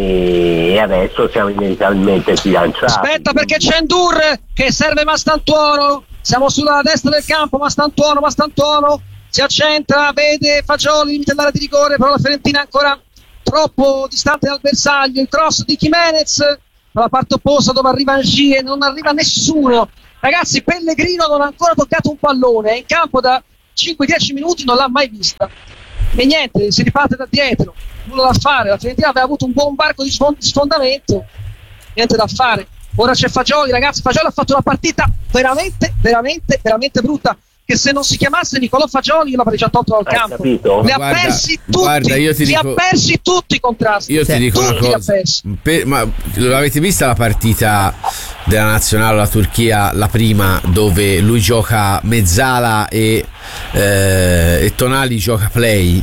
e adesso siamo inevitabilmente sbilanciati.
Aspetta, perché c'è Ndur che serve Mastantuono, siamo sulla destra del campo, Mastantuono, Mastantuono si accentra, vede Fagioli, limite l'area di rigore, però la Fiorentina è ancora troppo distante dal bersaglio. Il cross di Jimenez dalla parte opposta dove arriva Angie e non arriva nessuno. Ragazzi, Pellegrino non ha ancora toccato un pallone, è in campo da cinque dieci minuti, non l'ha mai vista. E niente, si riparte da dietro, nulla da fare. La Fiorentina aveva avuto un buon barco di sfondamento, niente da fare. Ora c'è Fagioli, ragazzi. Fagioli ha fatto una partita veramente, veramente, veramente brutta, che se non si chiamasse Nicolò Fagioli io l'avrei già tolto dal campo.
Capito?
Li ha
Guarda,
persi tutti,
guarda, io ti
li
dico-
ha persi tutti i contrasti.
Io ti dico
tutti
una
li ha
cosa,
persi.
per- ma l'avete vista la partita della nazionale la Turchia, la prima, dove lui gioca mezzala e, eh, e Tonali gioca play?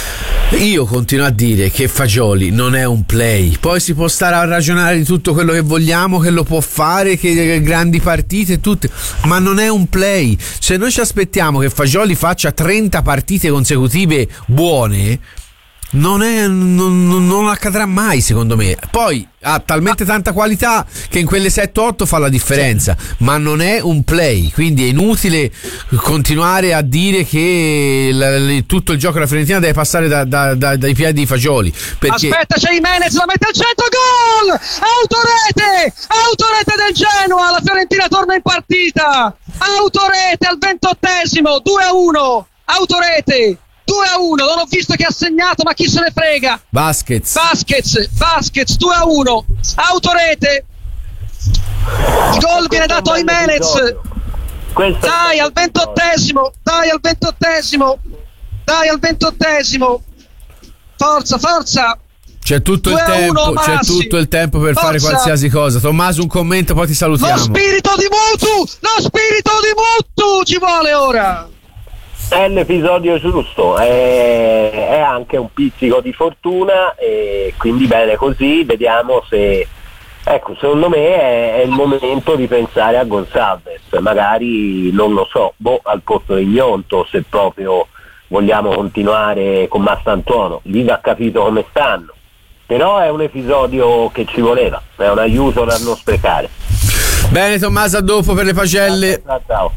Io continuo a dire che Fagioli non è un play. Poi si può stare a ragionare di tutto quello che vogliamo, che lo può fare, che, che grandi partite tutte, ma non è un play. Se noi ci aspettiamo che Fagioli faccia trenta partite consecutive buone, non, è, non, non accadrà mai, secondo me. Poi ha talmente tanta qualità che in quelle sette otto fa la differenza, ma non è un play, quindi è inutile continuare a dire che la, la, tutto il gioco della Fiorentina deve passare da, da, da, dai piedi di Fagioli, perché...
Aspetta, c'è Jimenez, la mette al centro, gol! Autorete! Autorete del Genoa, la Fiorentina torna in partita! Autorete al ventottesimo, due a uno! Autorete! due a uno, non ho visto chi ha segnato, ma chi se ne frega.
Vasquez
Vasquez, Vasquez due a uno, autorete. Il gol viene dato a Jimenez. Dai al ventottesimo, dai al ventottesimo, dai al ventottesimo. Forza, forza.
c'è tutto il tempo, c'è tutto il tempo per
Forza.
fare qualsiasi cosa. Tommaso, un commento, poi ti salutiamo.
Lo spirito di Mutu, lo spirito di Mutu ci vuole ora.
È l'episodio giusto, è, è anche un pizzico di fortuna, e quindi bene così. Vediamo se, ecco, secondo me è, è il momento di pensare a Gonzalez, magari, non lo so, boh, al posto di Gnonto, se proprio vogliamo continuare con Mastantuono. Lì va capito come stanno, però è un episodio che ci voleva, è un aiuto da non sprecare.
Bene Tommaso, a dopo per le pagelle.
Ciao, ciao.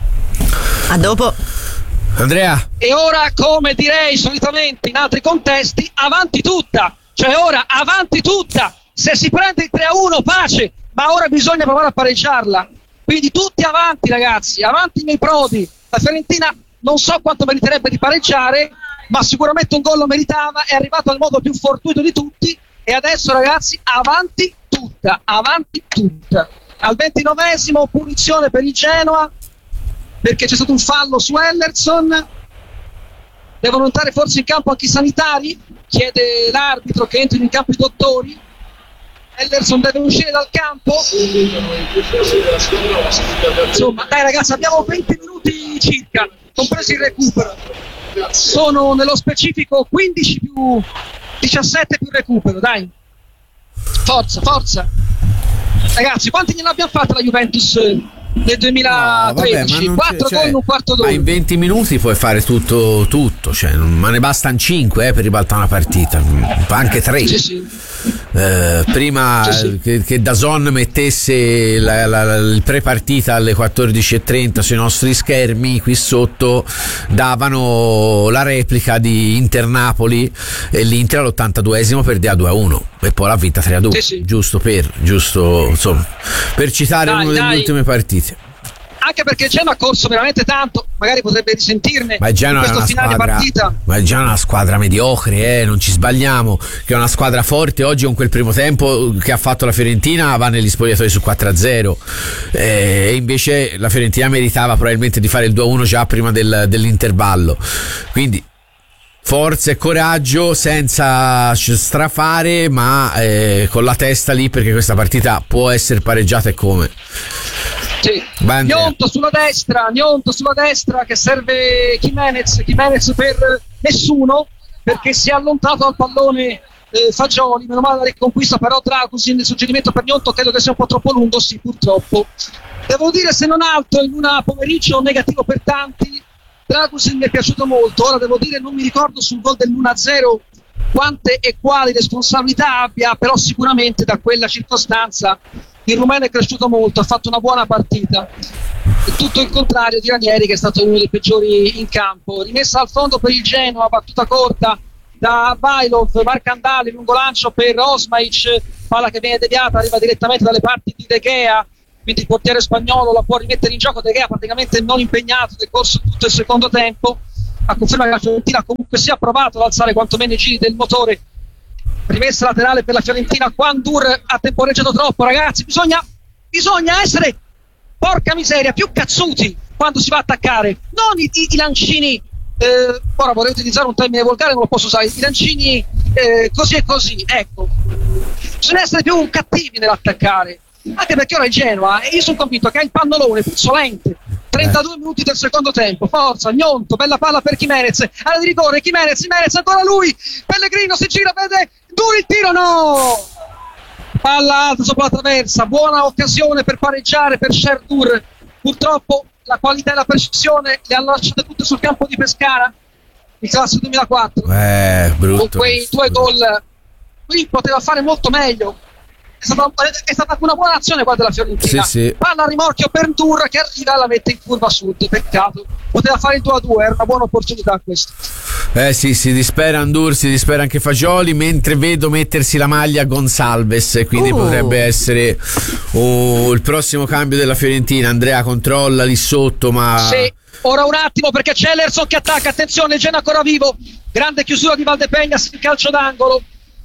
A dopo.
Andrea.
E ora, come direi solitamente in altri contesti, avanti tutta, cioè ora avanti tutta. Se si prende il tre a uno pace, ma ora bisogna provare a pareggiarla, quindi tutti avanti ragazzi, avanti nei Prodi. La Fiorentina non so quanto meriterebbe di pareggiare, ma sicuramente un gol lo meritava, è arrivato al modo più fortuito di tutti, e adesso ragazzi avanti tutta, avanti tutta. Al ventinovesimo punizione per il Genoa, perché c'è stato un fallo su Henderson. Devono entrare forse in campo anche i sanitari, chiede l'arbitro che entrino in campo i dottori. Henderson deve uscire dal campo. Insomma, dai ragazzi, abbiamo venti minuti circa, compreso il recupero. Sono nello specifico quindici più diciassette più recupero, dai. Forza, forza. Ragazzi, quanti gliene abbiamo fatte la Juventus nel duemilatredici?
No,
quattro
cioè,
gol in un quarto d'ora.
Ma in venti minuti puoi fare tutto, tutto, cioè, ma ne bastano cinque eh, per ribaltare una partita, anche tre.
Sì, sì.
Eh, prima
sì, sì.
che, che DAZN mettesse la, la, la, il pre-partita alle quattordici e trenta sui nostri schermi, qui sotto davano la replica di Inter-Napoli, e l'Inter all'ottantaduesimo perdeva due a uno e poi l'ha vinta tre a due,
sì, sì.
giusto per giusto insomma per citare
Dai,
una delle
dai.
ultime partite.
Anche perché il Genoa ha corso veramente tanto, magari potrebbe risentirne
Ma il
in
Genoa è
questo
una
finale
squadra,
partita.
ma il Genoa è una squadra mediocre, eh, non ci sbagliamo, che è una squadra forte. Oggi con quel primo tempo che ha fatto la Fiorentina va negli spogliatoi su quattro a zero, eh, e invece la Fiorentina meritava probabilmente di fare il due a uno già prima del, dell'intervallo. Quindi forza e coraggio, senza strafare, ma eh, con la testa lì, perché questa partita può essere pareggiata, e come.
Sì.
Andrea.
Gnonto sulla destra, Gnonto sulla destra che serve Jimenez, Jimenez per nessuno, perché si è allontanato dal pallone eh, Fagioli, meno male la riconquista però Dragusin, il suggerimento per Gnonto credo che sia un po' troppo lungo, sì purtroppo. Devo dire, se non altro, in un pomeriggio negativo per tanti, Dragusin mi è piaciuto molto. Ora devo dire, non mi ricordo sul gol dell'uno a zero quante e quali responsabilità abbia, però sicuramente da quella circostanza il rumeno è cresciuto molto, ha fatto una buona partita. E tutto il contrario di Ranieri, che è stato uno dei peggiori in campo. Rimessa al fondo per il Genoa, battuta corta da Bailov, Marcandali, lungo lancio per Osmaic, palla che viene deviata, arriva direttamente dalle parti di De Gea, quindi il portiere spagnolo la può rimettere in gioco. De Gea praticamente non impegnato nel corso di tutto il secondo tempo, a conferma che la Fiorentina comunque sia provato ad alzare quantomeno i giri del motore. Rimessa laterale per la Fiorentina, Kwandur ha temporeggiato troppo, ragazzi, bisogna, bisogna essere, porca miseria, più cazzuti quando si va a attaccare, non i, i, i lancini eh, ora vorrei utilizzare un termine volgare, non lo posso usare, i lancini eh, così e così, ecco, bisogna essere più cattivi nell'attaccare, anche perché ora il Genoa, e io sono convinto che ha il pannolone puzzolente. trentadue eh. minuti del secondo tempo, forza, Gnonto, bella palla per Jimenez, area di rigore, Jimenez, Jimenez, ancora lui, Pellegrino si gira, vede, duro il tiro, no! Palla alta sopra la traversa, buona occasione per pareggiare per Sherdur, purtroppo la qualità e la precisione le hanno lasciate tutte sul campo di Pescara, il classe duemilaquattro,
eh, brutto,
con quei due gol, qui poteva fare molto meglio. È stata, è stata una buona azione qua della Fiorentina,
sì, sì.
Palla a rimorchio per Ndur che arriva e la mette in curva sud, peccato, poteva fare il due a due, era una buona opportunità questa.
Eh sì, si dispera Ndur, si dispera anche Fagioli, mentre vedo mettersi la maglia Gonzalves, quindi uh. potrebbe essere uh, il prossimo cambio della Fiorentina. Andrea controlla lì sotto, ma
sì, ora un attimo perché c'è Ellerson che attacca, attenzione, il Genoa ancora vivo, grande chiusura di Valdepegnas, il calcio d'angolo.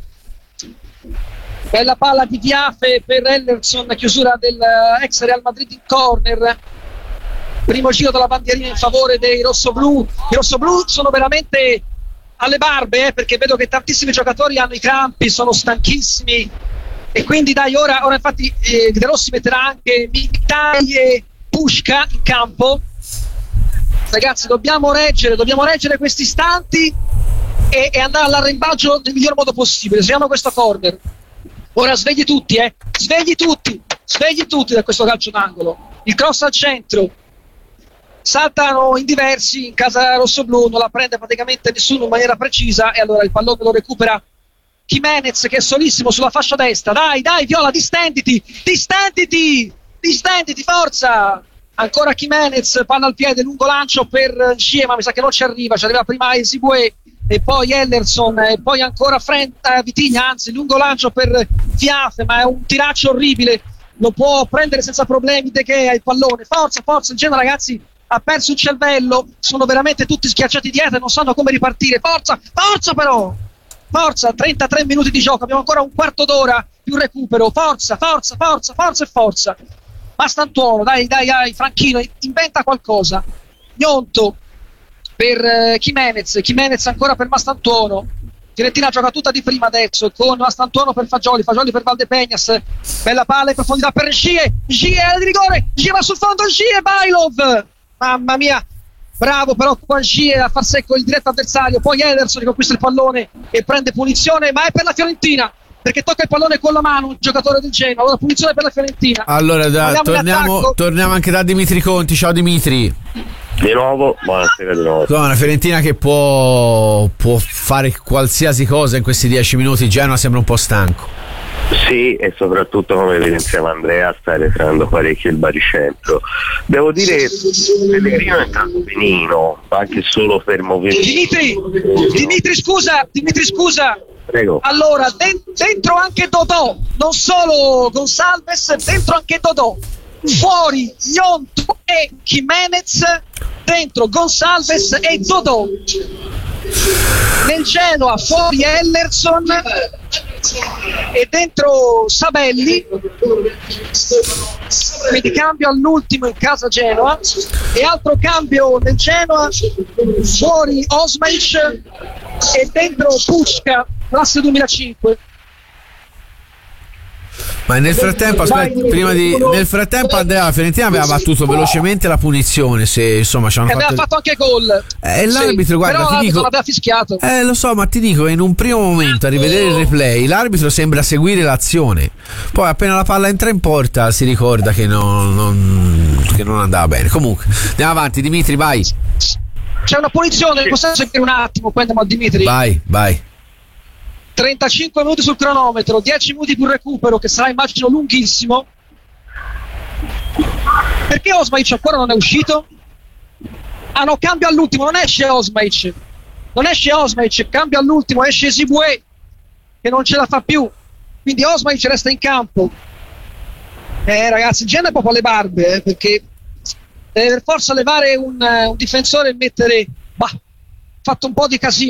Bella palla di Diafe per Ellerson, chiusura del ex Real Madrid in corner. Primo giro della bandierina in favore dei rossoblù. I rossoblù sono veramente alle barbe, eh, perché vedo che tantissimi giocatori hanno i crampi, sono stanchissimi. E quindi dai, ora, ora infatti eh, De Rossi metterà anche Mkhitaryan e Puška in campo. Ragazzi, dobbiamo reggere, dobbiamo reggere questi istanti e, e andare all'arrembaggio nel miglior modo possibile. Seguiamo questo corner. Ora svegli tutti, eh, svegli tutti, svegli tutti da questo calcio d'angolo. Il cross al centro, saltano in diversi in casa rossoblù, non la prende praticamente nessuno in maniera precisa e allora il pallone lo recupera Jimenez che è solissimo sulla fascia destra. Dai, dai Viola, distenditi, distenditi, distenditi, forza! Ancora Jimenez, palla al piede, lungo lancio per Gie, ma mi sa che non ci arriva, ci arriva prima Esibue e poi Ellerson e poi ancora Frenta, Vitigna, anzi lungo lancio per Fiafe, ma è un tiraccio orribile, lo può prendere senza problemi De Gea il pallone, forza, forza, il Genoa ragazzi ha perso il cervello, sono veramente tutti schiacciati dietro e non sanno come ripartire, forza, forza però, forza, trentatré minuti di gioco, abbiamo ancora un quarto d'ora più recupero, forza, forza, forza, forza e forza. Mastantuono, dai, dai, dai, Franchino, inventa qualcosa. Gnonto per eh, Jimenez, Jimenez ancora per Mastantuono. Fiorentina gioca tutta di prima adesso con Mastantuono per Fagioli, Fagioli per Valdepegnas. Bella palla in profondità per Gie, Gie di rigore, Gie va sul fondo, Gie Bailov. Mamma mia, bravo però qua Gie a far secco il diretto avversario. Poi Ederson riconquista il pallone e prende punizione, ma è per la Fiorentina, perché tocca il pallone con la mano un giocatore del Genoa. Allora punizione per la Fiorentina.
Allora da, torniamo, torniamo anche da Dimitri Conti. Ciao Dimitri.
Di nuovo, buonasera di nuovo.
No, una Fiorentina che può, può fare qualsiasi cosa in questi dieci minuti. Genoa sembra un po' stanco.
Sì, e soprattutto come evidenziava Andrea sta arretrando parecchio il baricentro. Devo dire Pellegrino è entrato benino, anche solo per movimento.
Dimitri, Dimitri scusa, Dimitri scusa.
Prego.
Allora, dentro anche Dodò, non solo Gonzalves, dentro anche Dodò. Fuori Gnonto e Jimenez, dentro Gonzalves e Dodò. Nel Genoa fuori Ellerson e dentro Sabelli, quindi cambio all'ultimo in casa Genoa, e altro cambio nel Genoa, fuori Osmaic e dentro Puška, classe duemilacinque.
Ma nel frattempo, aspetta, prima di nel frattempo Andrea, la Fiorentina aveva battuto velocemente la punizione, se insomma ci hanno
e
fatto
aveva fatto anche gol.
Eh, l'arbitro,
sì,
guarda,
però
ti
l'arbitro
dico,
l'aveva fischiato.
Eh, lo so, ma ti dico, in un primo momento a rivedere il replay, l'arbitro sembra seguire l'azione. Poi appena la palla entra in porta si ricorda che non, non, che non andava bene. Comunque, andiamo avanti, Dimitri, vai.
C'è una punizione, possiamo seguire un attimo, poi andiamo a Dimitri.
Vai, vai.
trentacinque minuti sul cronometro, dieci minuti più recupero, che sarà immagino lunghissimo. Perché Osmaic ancora non è uscito? Ah no, cambia all'ultimo, non esce Osmaic. Non esce Osmaic, cambia all'ultimo, esce Sibue, che non ce la fa più. Quindi Osmaic resta in campo. Eh ragazzi, il genere è proprio alle barbe, eh, perché deve per forza levare un, un difensore e mettere, bah, fatto un po' di casino.